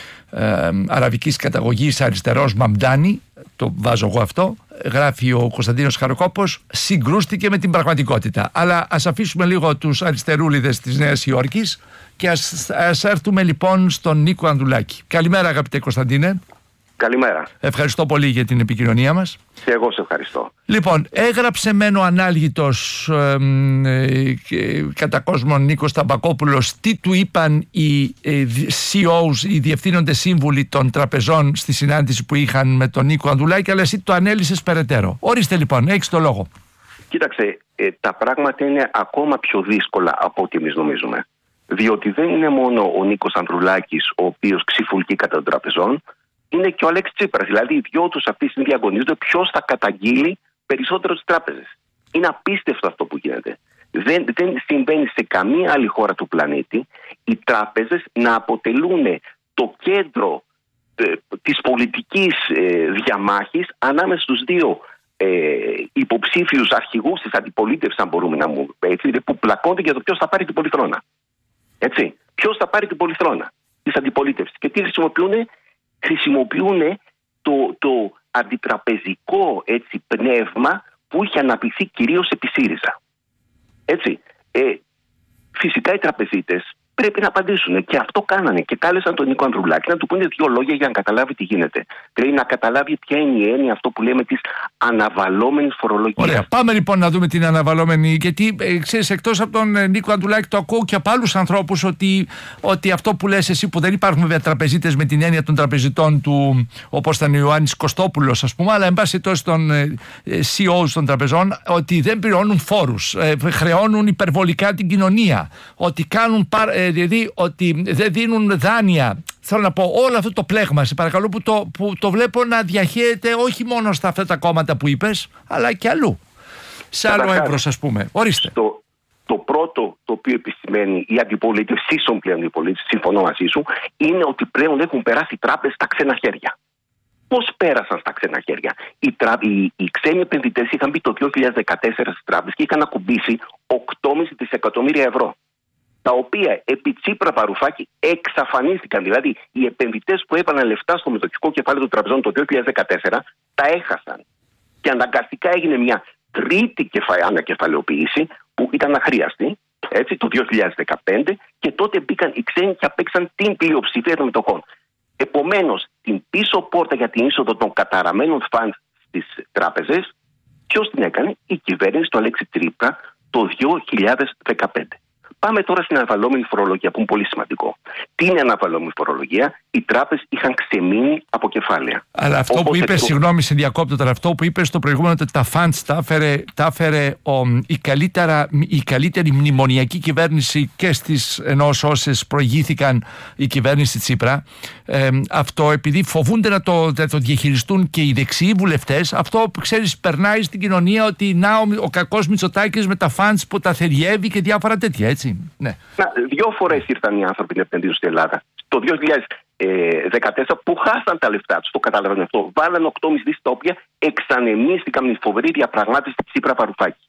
ε, αραβικής καταγωγής αριστερός Μαμντάνη, το βάζω εγώ αυτό, γράφει ο Κωνσταντίνος Χαροκόπος, συγκρούστηκε με την πραγματικότητα. Αλλά ας αφήσουμε λίγο τους αριστερούλιδες της Νέας Υόρκης και ας, ας έρθουμε λοιπόν στον Νίκο Ανδρουλάκη. Καλημέρα αγαπητέ Κωνσταντίνε. Καλημέρα. Ευχαριστώ πολύ για την επικοινωνία μας. Και εγώ σε ευχαριστώ. Λοιπόν, έγραψε μεν ο ανάλγητος ε, ε, κατά κόσμον Νίκος Ταμπακόπουλος τι του είπαν οι ε, σι ι ό's, οι διευθύνοντες σύμβουλοι των τραπεζών στη συνάντηση που είχαν με τον Νίκο Ανδρουλάκη, αλλά εσύ το ανέλυσες περαιτέρω. Ορίστε λοιπόν, έχεις το λόγο. Κοίταξε, ε, τα πράγματα είναι ακόμα πιο δύσκολα από ό,τι εμείς νομίζουμε. Διότι δεν είναι μόνο ο Νίκος Ανδρουλάκης ο οποίος ξυφουλκεί κατά των τραπεζών, είναι και ο Αλέξης Τσίπρας. Δηλαδή, οι δυο τους αυτή τη στιγμή διαγωνίζονται ποιος θα καταγγείλει περισσότερο τις τράπεζες. Είναι απίστευτο αυτό που γίνεται. Δεν, δεν συμβαίνει σε καμία άλλη χώρα του πλανήτη οι τράπεζες να αποτελούν το κέντρο ε, της πολιτικής ε, διαμάχης ανάμεσα στους δύο ε, υποψήφιους αρχηγούς της αντιπολίτευσης, αν μπορούμε να μου έτσι, που πλακώνται για το ποιος θα πάρει την πολυθρόνα. Έτσι. Ποιος θα πάρει την πολυθρόνα της αντιπολίτευσης. Και τι χρησιμοποιούν. Χρησιμοποιούν το, το αντιτραπεζικό έτσι, πνεύμα που είχε αναπτυχθεί κυρίως επί ΣΥΡΙΖΑ. Έτσι. Ε, φυσικά οι τραπεζίτες πρέπει να απαντήσουν και αυτό κάνανε και κάλεσαν τον Νίκο Ανδρουλάκη να του πούνε δύο λόγια για να καταλάβει τι γίνεται. Δηλαδή να καταλάβει ποια είναι η έννοια αυτό που λέμε της αναβαλόμενης φορολογίας. Ωραία, πάμε λοιπόν να δούμε την αναβαλόμενη, γιατί ε, ξέρεις, εκτός από τον ε, Νίκο Ανδρουλάκη το ακούω και από άλλους ανθρώπους ότι, ότι αυτό που λες εσύ, που δεν υπάρχουν βέβαια τραπεζίτες με την έννοια των τραπεζιτών του, όπως ήταν ο Ιωάννης Κωστόπουλος ας πούμε, αλλά εν πάση τόσο των ε, σι ι ό's των τραπεζών, ότι δεν πληρώνουν φόρους, ε, χρεώνουν υπερβολικά την κοινωνία, ότι κάνουν πάρα ε, δηλαδή ότι δεν δίνουν δάνεια. Θέλω να πω όλο αυτό το πλέγμα, σε παρακαλώ, που το, που το βλέπω να διαχέεται όχι μόνο στα αυτά τα κόμματα που είπες, αλλά και αλλού. Σε άλλο εύρος, ας πούμε. Ορίστε. Το, το πρώτο το οποίο επισημαίνει η αντιπολίτευση, σύσσωμη πλέον αντιπολίτευση, συμφωνώ μαζί σου, είναι ότι πλέον έχουν περάσει οι τράπεζες στα ξένα χέρια. Πώς πέρασαν στα ξένα χέρια? Οι, τρα... οι, οι ξένοι επενδυτές είχαν μπει το δύο χιλιάδες δεκατέσσερα στις τράπεζες και είχαν ακουμπήσει οκτώ κόμμα πέντε δισεκατομμύρια ευρώ. Τα οποία επί Τσίπρα Βαρουφάκη εξαφανίστηκαν. Δηλαδή, οι επενδυτές που έβαλαν λεφτά στο μετοχικό κεφάλαιο των τραπεζών το δύο χιλιάδες δεκατέσσερα τα έχασαν. Και αναγκαστικά έγινε μια τρίτη κεφα... ανακεφαλαιοποίηση που ήταν αχρίαστη, έτσι, το δύο χιλιάδες δεκαπέντε, και τότε μπήκαν οι ξένοι και απέξαν την πλειοψηφία των μετοχών. Επομένως, την πίσω πόρτα για την είσοδο των καταραμένων φαντ στις τράπεζες, ποιος την έκανε? Η κυβέρνηση του Αλέξη Τσίπρα το δύο χιλιάδες δεκαπέντε. Πάμε τώρα στην αναβαλόμενη φορολογία, που είναι πολύ σημαντικό. Τι είναι αναβαλόμενη φορολογία? Οι τράπεζες είχαν ξεμείνει από κεφάλαια. Αλλά αυτό Όπως που είπε, το... συγγνώμη, σε διακόπτω τώρα, αυτό που είπε στο προηγούμενο, ότι τα funds τα έφερε, τα έφερε ο, η, καλύτερα, η καλύτερη μνημονιακή κυβέρνηση και στις ενός όσες προηγήθηκαν η κυβέρνηση Τσίπρα. Ε, αυτό επειδή φοβούνται να το, να το διαχειριστούν και οι δεξιοί βουλευτές, αυτό που ξέρεις, περνάει στην κοινωνία ότι να ο, ο κακός Μητσοτάκης με τα funds που τα θεριεύει και διάφορα τέτοια, έτσι. Ναι. Να, δύο φορές ήρθαν οι άνθρωποι να επενδύσουν στην Ελλάδα. Το δύο χιλιάδες δεκατέσσερα που χάσαν τα λεφτά τους, το καταλαβαίνω αυτό. Βάλαν οκτώ κόμμα πέντε δις τα οποία εξανεμίστηκαν με τη φοβερή διαπραγμάτευση της Τσίπρα Βαρουφάκη.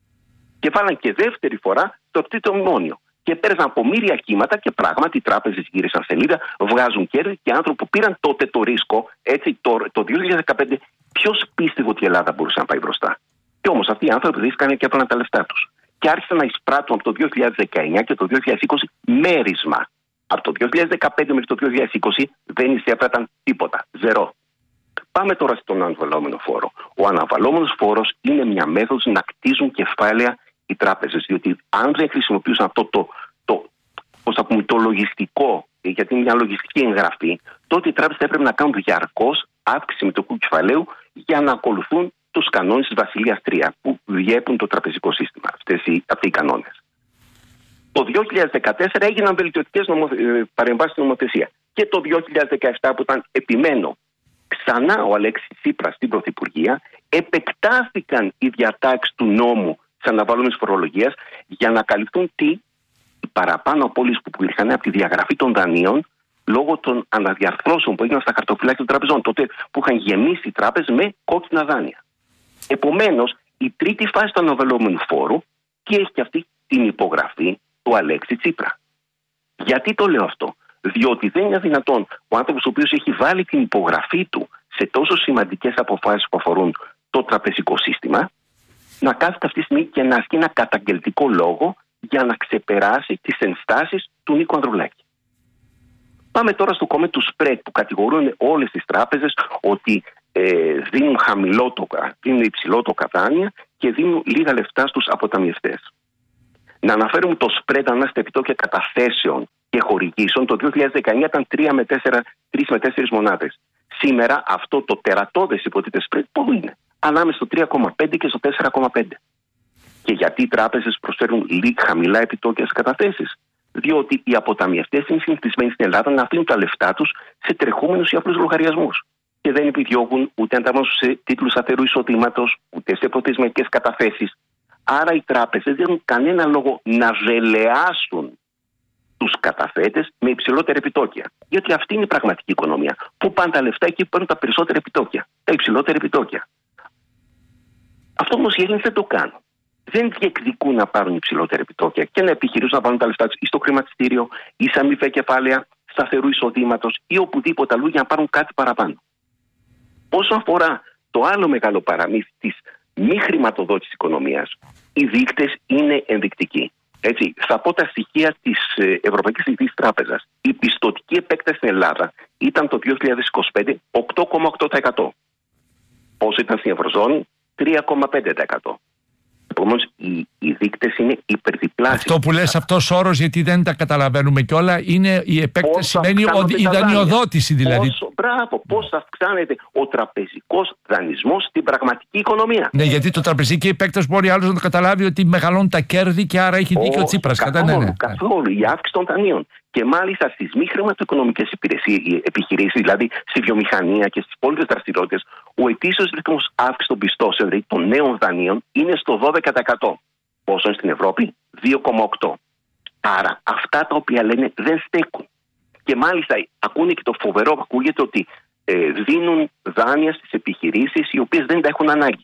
Και βάλαν και δεύτερη φορά το τρίτο μνημόνιο. Και πέρασαν από μοίρια κύματα και πράγματι οι τράπεζες γύρισαν σελίδα, βγάζουν κέρδη και άνθρωποι που πήραν τότε το ρίσκο, έτσι, το, το δύο χιλιάδες δεκαπέντε, ποιος πίστευε ότι η Ελλάδα μπορούσε να πάει μπροστά? Και όμως αυτοί οι άνθρωποι ρίσκανε και έβαλαν τα λεφτά τους. Και άρχισαν να εισπράττουν από το δύο χιλιάδες δεκαεννιά και το δύο χιλιάδες είκοσι μέρισμα. Από το δύο χιλιάδες δεκαπέντε μέχρι το δύο χιλιάδες είκοσι δεν εισέπραταν τίποτα. Ζερό. Πάμε τώρα στον αναβαλόμενο φόρο. Ο αναβαλόμενος φόρος είναι μια μέθοδος να κτίζουν κεφάλαια οι τράπεζες. Διότι αν δεν χρησιμοποιούσαν αυτό το, το, πώς θα πούμε, το λογιστικό, γιατί είναι μια λογιστική εγγραφή, τότε οι τράπεζες θα έπρεπε να κάνουν διαρκώς αύξηση μετοχικού κεφαλαίου για να ακολουθούν τους κανόνες της Βασιλείας τρία που διέπουν το τραπεζικό σύστημα. Αυτές οι, αυτοί οι κανόνες. Το δύο χιλιάδες δεκατέσσερα έγιναν βελτιωτικές νομο... παρεμβάσεις στην νομοθεσία. Και το δύο χιλιάδες δεκαεπτά, που ήταν, επιμένω, ξανά ο Αλέξης Τσίπρας στην Πρωθυπουργία, επεκτάθηκαν οι διατάξεις του νόμου της αναβαλόμενης φορολογίας για να καλυφθούν τι? Οι παραπάνω απώλειες που υπήρχαν από τη διαγραφή των δανείων λόγω των αναδιαρθρώσεων που έγιναν στα χαρτοφυλάκια των τραπεζών. Τότε που είχαν γεμίσει οι τράπεζες με κόκκινα δάνεια. Επομένως, η τρίτη φάση του αναβαλλόμενου φόρου και έχει και αυτή την υπογραφή του Αλέξη Τσίπρα. Γιατί το λέω αυτό? Διότι δεν είναι δυνατόν ο άνθρωπος ο οποίος έχει βάλει την υπογραφή του σε τόσο σημαντικές αποφάσεις που αφορούν το τραπεζικό σύστημα να κάθεται αυτή τη στιγμή και να ασκεί ένα καταγγελτικό λόγο για να ξεπεράσει τις ενστάσεις του Νίκου Ανδρουλάκη. Πάμε τώρα στο κομμάτι του spread που κατηγορούν όλες τις τράπεζες ότι ε, δίνουν χαμηλό το, δίνουν υψηλό το κατάνια και δίνουν λίγα λεφτά στους αποταμιευτές. Να αναφέρουμε το spread ανάμεσα στα επιτόκια καταθέσεων και χορηγήσεων το δύο χιλιάδες δεκαεννιά ήταν τρία με τέσσερις μονάδες. Σήμερα αυτό το τερατώδες υποτίθεται spread πού είναι? Ανάμεσα στο τρία κόμμα πέντε και στο τέσσερα κόμμα πέντε. Και γιατί οι τράπεζες προσφέρουν λίγα χαμηλά επιτόκια στις καταθέσεις? Διότι οι αποταμιευτές είναι συνηθισμένοι στην Ελλάδα να αφήνουν τα λεφτά τους σε τρεχούμενους ή απλούς λογαριασμούς. Και δεν επιδιώκουν ούτε ανταμώσουν σε τίτλους σταθερού εισοδήματος, ούτε σε προθεσμιακές καταθέσεις. Άρα οι τράπεζες δεν έχουν κανένα λόγο να δελεάσουν τους καταθέτες με υψηλότερα επιτόκια. Γιατί αυτή είναι η πραγματική οικονομία. Πού πάνε τα λεφτά, εκεί που παίρνουν τα περισσότερα επιτόκια, τα υψηλότερα επιτόκια. Αυτό όμως οι Έλληνες δεν το κάνουν. Δεν διεκδικούν να πάρουν υψηλότερα επιτόκια και να επιχειρήσουν να πάρουν τα λεφτά τους ή στο χρηματιστήριο ή σε αμοιβαία κεφάλαια σταθερού εισοδήματος ή οπουδήποτε αλλού για να πάρουν κάτι παραπάνω. Όσον αφορά το άλλο μεγάλο παραμύθι της μη χρηματοδότησης οικονομίας, οι δείκτες είναι ενδεικτικοί. Έτσι, θα πω τα στοιχεία της Ευρωπαϊκής Κεντρικής Τράπεζας. Η πιστωτική επέκταση στην Ελλάδα ήταν το δύο χιλιάδες είκοσι πέντε οκτώ κόμμα οκτώ τοις εκατό. Όσο ήταν στην Ευρωζώνη, τρία κόμμα πέντε τοις εκατό. Επομένως, οι, οι δείκτες είναι υπερδιπλάσιοι. Αυτό που λες, αυτός όρος, γιατί δεν τα καταλαβαίνουμε κιόλα, είναι η επέκταση, σημαίνει η δανειοδότηση δηλαδή. Πόσο, μπράβο, πώς αυξάνεται ο τραπεζικός δανεισμός στην πραγματική οικονομία. Ναι, γιατί το τραπεζική επέκταση μπορεί άλλος να το καταλάβει ότι μεγαλώνουν τα κέρδη και άρα έχει δίκιο ο Τσίπρας. Καθόλου, ναι, ναι. καθόλου, η αύξηση των δανείων. Και μάλιστα στις μη χρηματοοικονομικές επιχειρήσεις, δηλαδή στη βιομηχανία και στις υπόλοιπες δραστηριότητες, ο ετήσιος ρυθμός αύξησης των πιστώσεων, δηλαδή των νέων δανείων, είναι στο δώδεκα τοις εκατό. Πόσο είναι στην Ευρώπη? δύο κόμμα οκτώ τοις εκατό. Άρα αυτά τα οποία λένε δεν στέκουν. Και μάλιστα ακούνε και το φοβερό που ακούγεται ότι ε, δίνουν δάνεια στις επιχειρήσεις οι οποίες δεν τα έχουν ανάγκη.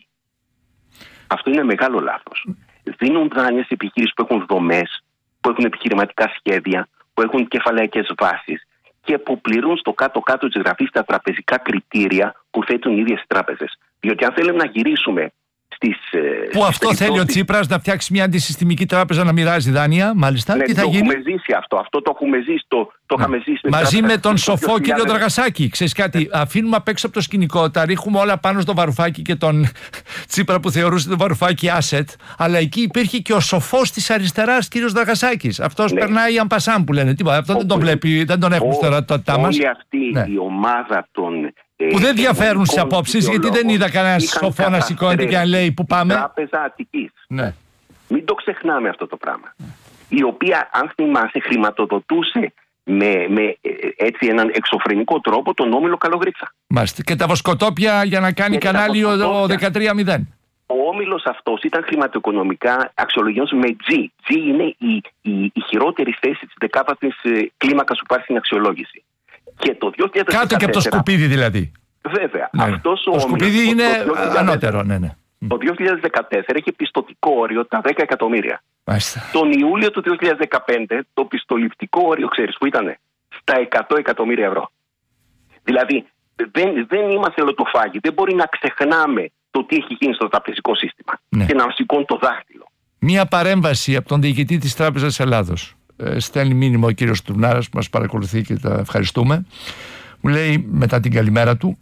Αυτό είναι μεγάλο λάθος. Δίνουν δάνεια στις επιχειρήσεις που έχουν δομές, που έχουν επιχειρηματικά σχέδια, που έχουν κεφαλαϊκές βάσεις και που πληρούν στο κάτω-κάτω της γραφής τα τραπεζικά κριτήρια που θέτουν οι ίδιες τράπεζες. Διότι αν θέλουμε να γυρίσουμε στις. Που αυτό θέλει ο Τσίπρας, να φτιάξει μια αντισυστημική τράπεζα να μοιράζει δάνεια, μάλιστα. Ναι, τι θα το γίνει? έχουμε ζήσει αυτό. Αυτό το έχουμε ζήσει. Το, το είχαμε ζήσει με Μαζί με τον σοφό χιλιάδες... κύριο Δραγασάκη. Ξέρεις κάτι, αφήνουμε απ' έξω από το σκηνικό, τα ρίχνουμε όλα πάνω στο Βαρουφάκη και τον Τσίπρα που θεωρούσε τον Βαρουφάκη asset. Αλλά εκεί υπήρχε και ο σοφός της αριστεράς κύριος Δραγασάκης. Αυτός ναι. περνάει αμπασάν που λένε. Τίποτα, αυτό δεν τον βλέπει, δεν τον έχουμε στην ορατότητά μας. Όλη αυτή ναι. η ομάδα των. Που δεν διαφέρουν σε απόψεις, γιατί δεν είδα κανένα σοφό να σηκώνεται και να λέει που πάμε. Τράπεζα Αττικής. Ναι. Μην το ξεχνάμε αυτό το πράγμα. Η οποία, αν θυμάσαι, χρηματοδοτούσε με, με έτσι έναν εξωφρενικό τρόπο τον Όμιλο Καλογρίτσα. Μάλιστα. Και τα βοσκοτόπια για να κάνει και κανάλι ο δεκατρία μηδέν. Ο όμιλος αυτός ήταν χρηματοοικονομικά αξιολογημένος με G. G είναι η, η, η χειρότερη θέση της δεκάβαθμης κλίμακας που υπάρχει στην αξιολόγηση. Και το δύο χιλιάδες δεκατέσσερα, κάτω και από το σκουπίδι δηλαδή. Βέβαια. Ναι. Αυτός το ο σκουπίδι όμιλος, είναι το, το, το, ανώτερο. Ναι, ναι. Το δύο χιλιάδες δεκατέσσερα είχε πιστωτικό όριο τα δέκα εκατομμύρια. Μάλιστα. Τον Ιούλιο του δύο χιλιάδες δεκαπέντε το πιστοληπτικό όριο, ξέρεις που ήτανε, στα εκατό εκατομμύρια ευρώ. Δηλαδή δεν, δεν είμαστε λοτοφάγοι. Δεν μπορεί να ξεχνάμε το τι έχει γίνει στο τραπεζικό σύστημα ναι. και να σηκώνει το δάχτυλο. Μία παρέμβαση από τον διοικητή της Τράπεζας Ελλάδος. Ε, στέλνει μήνυμα ο κύριος Τουρνάρας που μας παρακολουθεί και τα ευχαριστούμε. Μου λέει μετά την καλημέρα του,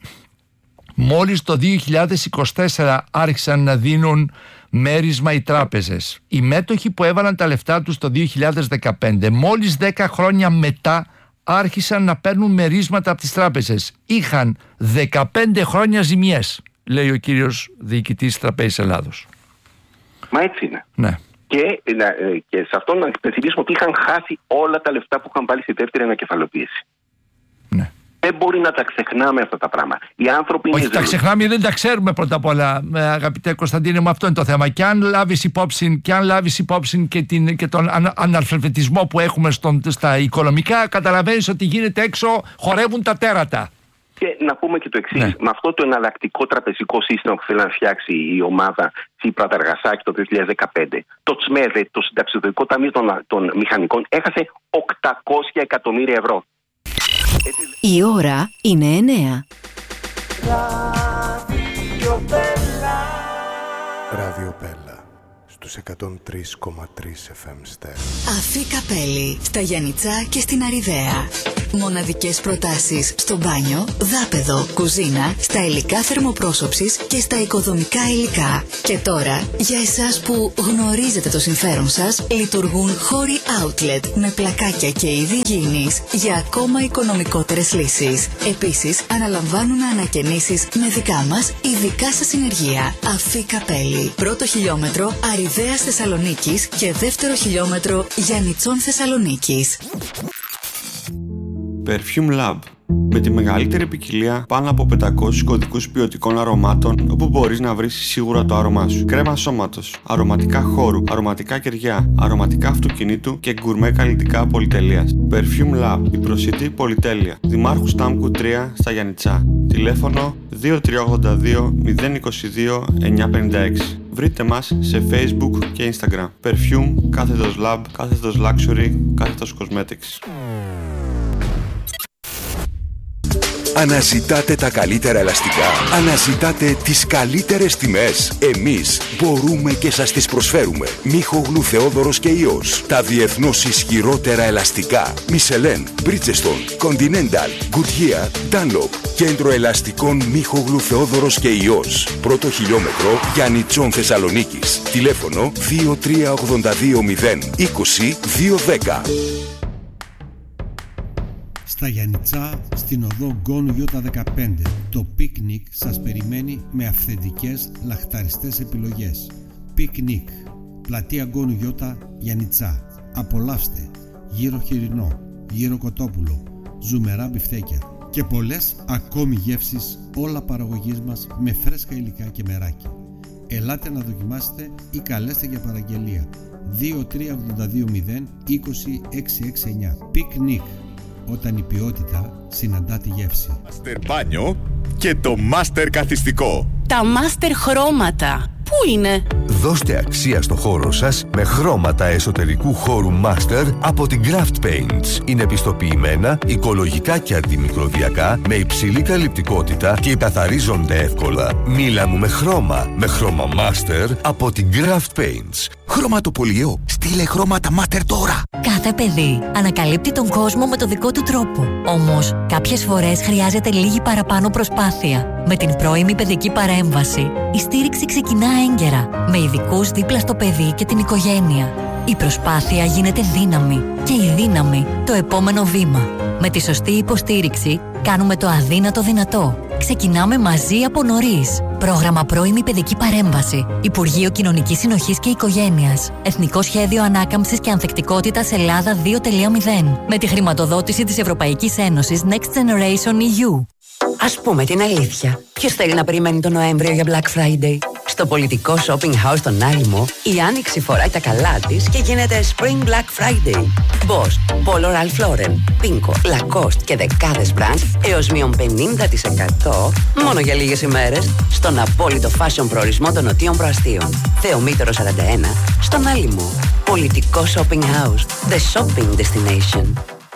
μόλις το δύο χιλιάδες είκοσι τέσσερα άρχισαν να δίνουν μέρισμα οι τράπεζες. Οι μέτοχοι που έβαλαν τα λεφτά τους το δύο χιλιάδες δεκαπέντε, μόλις δέκα χρόνια μετά άρχισαν να παίρνουν μερίσματα από τις τράπεζες. Είχαν δεκαπέντε χρόνια ζημιές, λέει ο κύριος διοικητής της Τραπέζης Ελλάδος. Μα έτσι είναι. Ναι. Και, και σε αυτό να υπενθυμίσουμε ότι είχαν χάσει όλα τα λεφτά που είχαν βάλει στη δεύτερη ανακεφαλοποίηση. Ναι. Δεν μπορεί να τα ξεχνάμε αυτά τα πράγματα. Οι άνθρωποι Όχι, είναι τα ξεχνάμε, δεν τα ξέρουμε πρώτα απ' όλα, αγαπητέ Κωνσταντίνε μου, αυτό είναι το θέμα. Και αν λάβεις υπόψη και, αν λάβεις υπόψη και, την, και τον ανα, αναλφαβητισμό που έχουμε στον, στα οικονομικά, καταλαβαίνεις ότι γίνεται έξω, χορεύουν τα τέρατα. Και να πούμε και το εξής, ναι. με αυτό το εναλλακτικό τραπεζικό σύστημα που θέλει να φτιάξει η ομάδα Τσίπρα-Δεργασάκη το δύο χιλιάδες δεκαπέντε, το ΤΣΜΕΔΕ, το Συνταξιδοτικό Ταμείο των, των Μηχανικών, έχασε οκτακόσια εκατομμύρια ευρώ. Η ώρα είναι εννέα. Ράδιο Πέλα στους εκατόν τρία κόμμα τρία εφ εμ Ster. Αφή Καπέλη, στα Γιαννιτσά και στην Αριδαία. Μοναδικές προτάσεις στο μπάνιο, δάπεδο, κουζίνα, στα υλικά θερμοπρόσωψης και στα οικοδομικά υλικά. Και τώρα, για εσάς που γνωρίζετε το συμφέρον σας, λειτουργούν χώροι outlet με πλακάκια και είδη υγιεινής για ακόμα οικονομικότερες λύσεις. Επίσης, αναλαμβάνουν ανακαινήσεις με δικά μας ή δικά σας συνεργεία. Αφή Καπέλη. Πρώτο χιλιόμετρο Αριδαίας Θεσσαλονίκης και δεύτερο χιλιόμετρο Γιαννιτσών Θεσσαλονίκης. Perfume Lab. Με τη μεγαλύτερη ποικιλία πάνω από πεντακόσιους κωδικούς ποιοτικών αρωμάτων, όπου μπορείς να βρεις σίγουρα το άρωμά σου. Κρέμα σώματος, αρωματικά χώρου, αρωματικά κεριά, αρωματικά αυτοκινήτου και γκουρμέ καλλιτικά πολυτελείας. Perfume Lab, η προσιτή πολυτέλεια. Δημάρχου Στάμκου τρία στα Γιαννιτσά. Τηλέφωνο δύο τρία ογδόντα δύο μηδέν είκοσι δύο εννιακόσια πενήντα έξι. Βρείτε μας σε Facebook και Instagram. Perfume, κάθετος Lab, κάθετος Luxury, κάθετος Cosmetics. Αναζητάτε τα καλύτερα ελαστικά. Αναζητάτε τις καλύτερες τιμές. Εμείς μπορούμε και σας τις προσφέρουμε. Μίχογλου Θεόδωρος και Υιός. Τα διεθνώς ισχυρότερα ελαστικά. Μισελέν, Bridgestone, Continental, Goodyear, Dunlop. Κέντρο ελαστικών Μίχογλου Θεόδωρος και Υιός. Πρώτο χιλιόμετρο Γιαννιτσών Θεσσαλονίκης. Τηλέφωνο δύο τρία ογδόντα δύο μηδέν είκοσι δύο δέκα. Στα Γιαννιτσά, στην οδό Γκόνου Γιώτα δεκαπέντε, το πικνίκ σας περιμένει με αυθεντικές λαχταριστές επιλογές. Πικνίκ, πλατεία Γκόνου Γιώτα, Γιαννιτσά. Απολαύστε γύρο χοιρινό, γύρο κοτόπουλο, ζουμερά μπιφτέκια και πολλές ακόμη γεύσεις, όλα παραγωγής μας με φρέσκα υλικά και μεράκι. Ελάτε να δοκιμάσετε ή καλέστε για παραγγελία δύο τρία ογδόντα δύο μηδέν είκοσι έξι έξι εννιά. Πικνίκ, όταν η ποιότητα συναντά τη γεύση. Μάστερ μπάνιο και το Μάστερ καθιστικό. Τα Μάστερ χρώματα. Πού είναι? Δώστε αξία στο χώρο σας με χρώματα εσωτερικού χώρου Master από την Craft Paints. Είναι πιστοποιημένα, οικολογικά και αντιμικροβιακά, με υψηλή καλυπτικότητα και καθαρίζονται εύκολα. Μίλα μου με χρώμα, με χρώμα Master από την Craft Paints. Χρωματοπολιό, στείλε χρώματα Master τώρα. Κάθε παιδί ανακαλύπτει τον κόσμο με το δικό του τρόπο. Όμως, κάποιες φορές χρειάζεται λίγη παραπάνω προσπάθεια. Με την πρώιμη παιδική παρέμβαση, η στήριξη ξεκινά έγκαιρα, με ειδικούς δίπλα στο παιδί και την οικογένεια. Η προσπάθεια γίνεται δύναμη και η δύναμη το επόμενο βήμα. Με τη σωστή υποστήριξη, κάνουμε το αδύνατο δυνατό. Ξεκινάμε μαζί από νωρίς. Πρόγραμμα Πρώιμη Παιδική Παρέμβαση. Υπουργείο Κοινωνικής Συνοχής και Οικογένειας. Εθνικό Σχέδιο Ανάκαμψης και Ανθεκτικότητας Ελλάδα δύο τελεία μηδέν. Με τη χρηματοδότηση της Ευρωπαϊκής Ένωσης Next Generation ι γιου. Ας πούμε την αλήθεια. Ποιος θέλει να περιμένει τον Νοέμβριο για Black Friday? Στο πολιτικό shopping house στον Άλυμο, η Άνοιξη φοράει τα καλά της και γίνεται Spring Black Friday. Boss, Polo Ralph Lauren, Pinko, Lacoste και δεκάδες brands έως μείον πενήντα τοις εκατό μόνο για λίγες ημέρες στον απόλυτο fashion προορισμό των Νοτίων Προαστίων. Θεομήτωρο σαράντα ένα, στον Άλυμο. Πολιτικό shopping house, the shopping destination.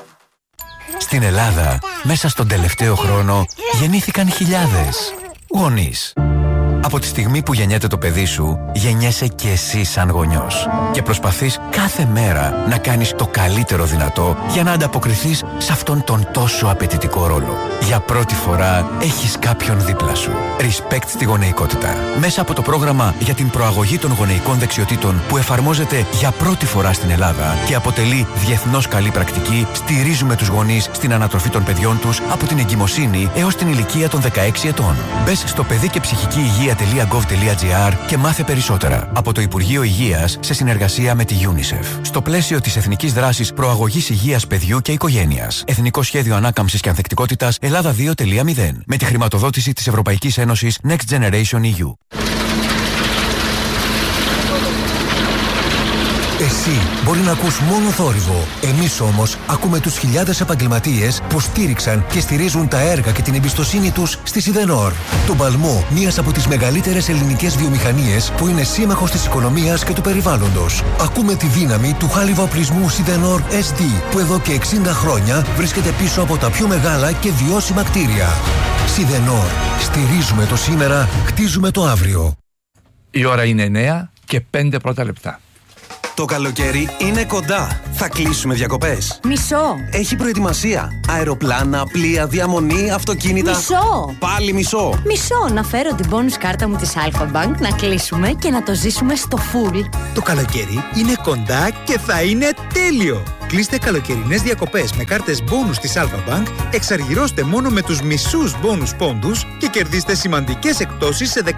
Στην Ελλάδα, μέσα στον τελευταίο χρόνο, γεννήθηκαν χιλιάδες γονείς. Από τη στιγμή που γεννιέται το παιδί σου, γεννιέσαι και εσύ σαν γονιός. Και προσπαθείς κάθε μέρα να κάνεις το καλύτερο δυνατό για να ανταποκριθείς σε αυτόν τον τόσο απαιτητικό ρόλο. Για πρώτη φορά έχεις κάποιον δίπλα σου. Respect στη γονεϊκότητα. Μέσα από το πρόγραμμα για την προαγωγή των γονεϊκών δεξιοτήτων που εφαρμόζεται για πρώτη φορά στην Ελλάδα και αποτελεί διεθνώς καλή πρακτική, στηρίζουμε τους γονείς στην ανατροφή των παιδιών τους από την εγκυμοσύνη έως την ηλικία των δεκαέξι ετών. Μπες στο παιδί και ψυχική υγεία τελεία γκοβ τελεία τζι άρ και μάθε περισσότερα. Από το Υπουργείο Υγείας σε συνεργασία με τη UNICEF. Στο πλαίσιο της Εθνικής Δράσης Προαγωγής Υγείας Παιδιού και Οικογένειας. Εθνικό Σχέδιο Ανάκαμψης και Ανθεκτικότητας Ελλάδα δύο τελεία μηδέν. Με τη χρηματοδότηση της Ευρωπαϊκής Ένωσης Next Generation ι γιου. Εσύ μπορεί να ακούς μόνο θόρυβο. Εμείς όμως ακούμε τους χιλιάδες επαγγελματίες που στήριξαν και στηρίζουν τα έργα και την εμπιστοσύνη τους στη Σιδενόρ. Το παλμό, μίας από τις μεγαλύτερες ελληνικές βιομηχανίες που είναι σύμμαχος της οικονομίας και του περιβάλλοντος. Ακούμε τη δύναμη του χάλιβα-οπλισμού Σιδενόρ ες ντι που εδώ και εξήντα χρόνια βρίσκεται πίσω από τα πιο μεγάλα και βιώσιμα κτίρια. Σιδενόρ. Στηρίζουμε το σήμερα, χτίζουμε το αύριο. Η ώρα είναι εννέα και πέντε πρώτα λεπτά. Το καλοκαίρι είναι κοντά. Θα κλείσουμε διακοπές. Μισό. Έχει προετοιμασία. Αεροπλάνα, πλοία, διαμονή, αυτοκίνητα. Μισό. Πάλι μισό. Μισό. Να φέρω την bonus κάρτα μου της Alpha Bank, να κλείσουμε και να το ζήσουμε στο full. Το καλοκαίρι είναι κοντά και θα είναι τέλειο. Κλείστε καλοκαιρινές διακοπές με κάρτες bonus της Alpha Bank, εξαργυρώστε μόνο με τους μισούς bonus πόντους και κερδίστε σημαντικές εκπτώσεις σε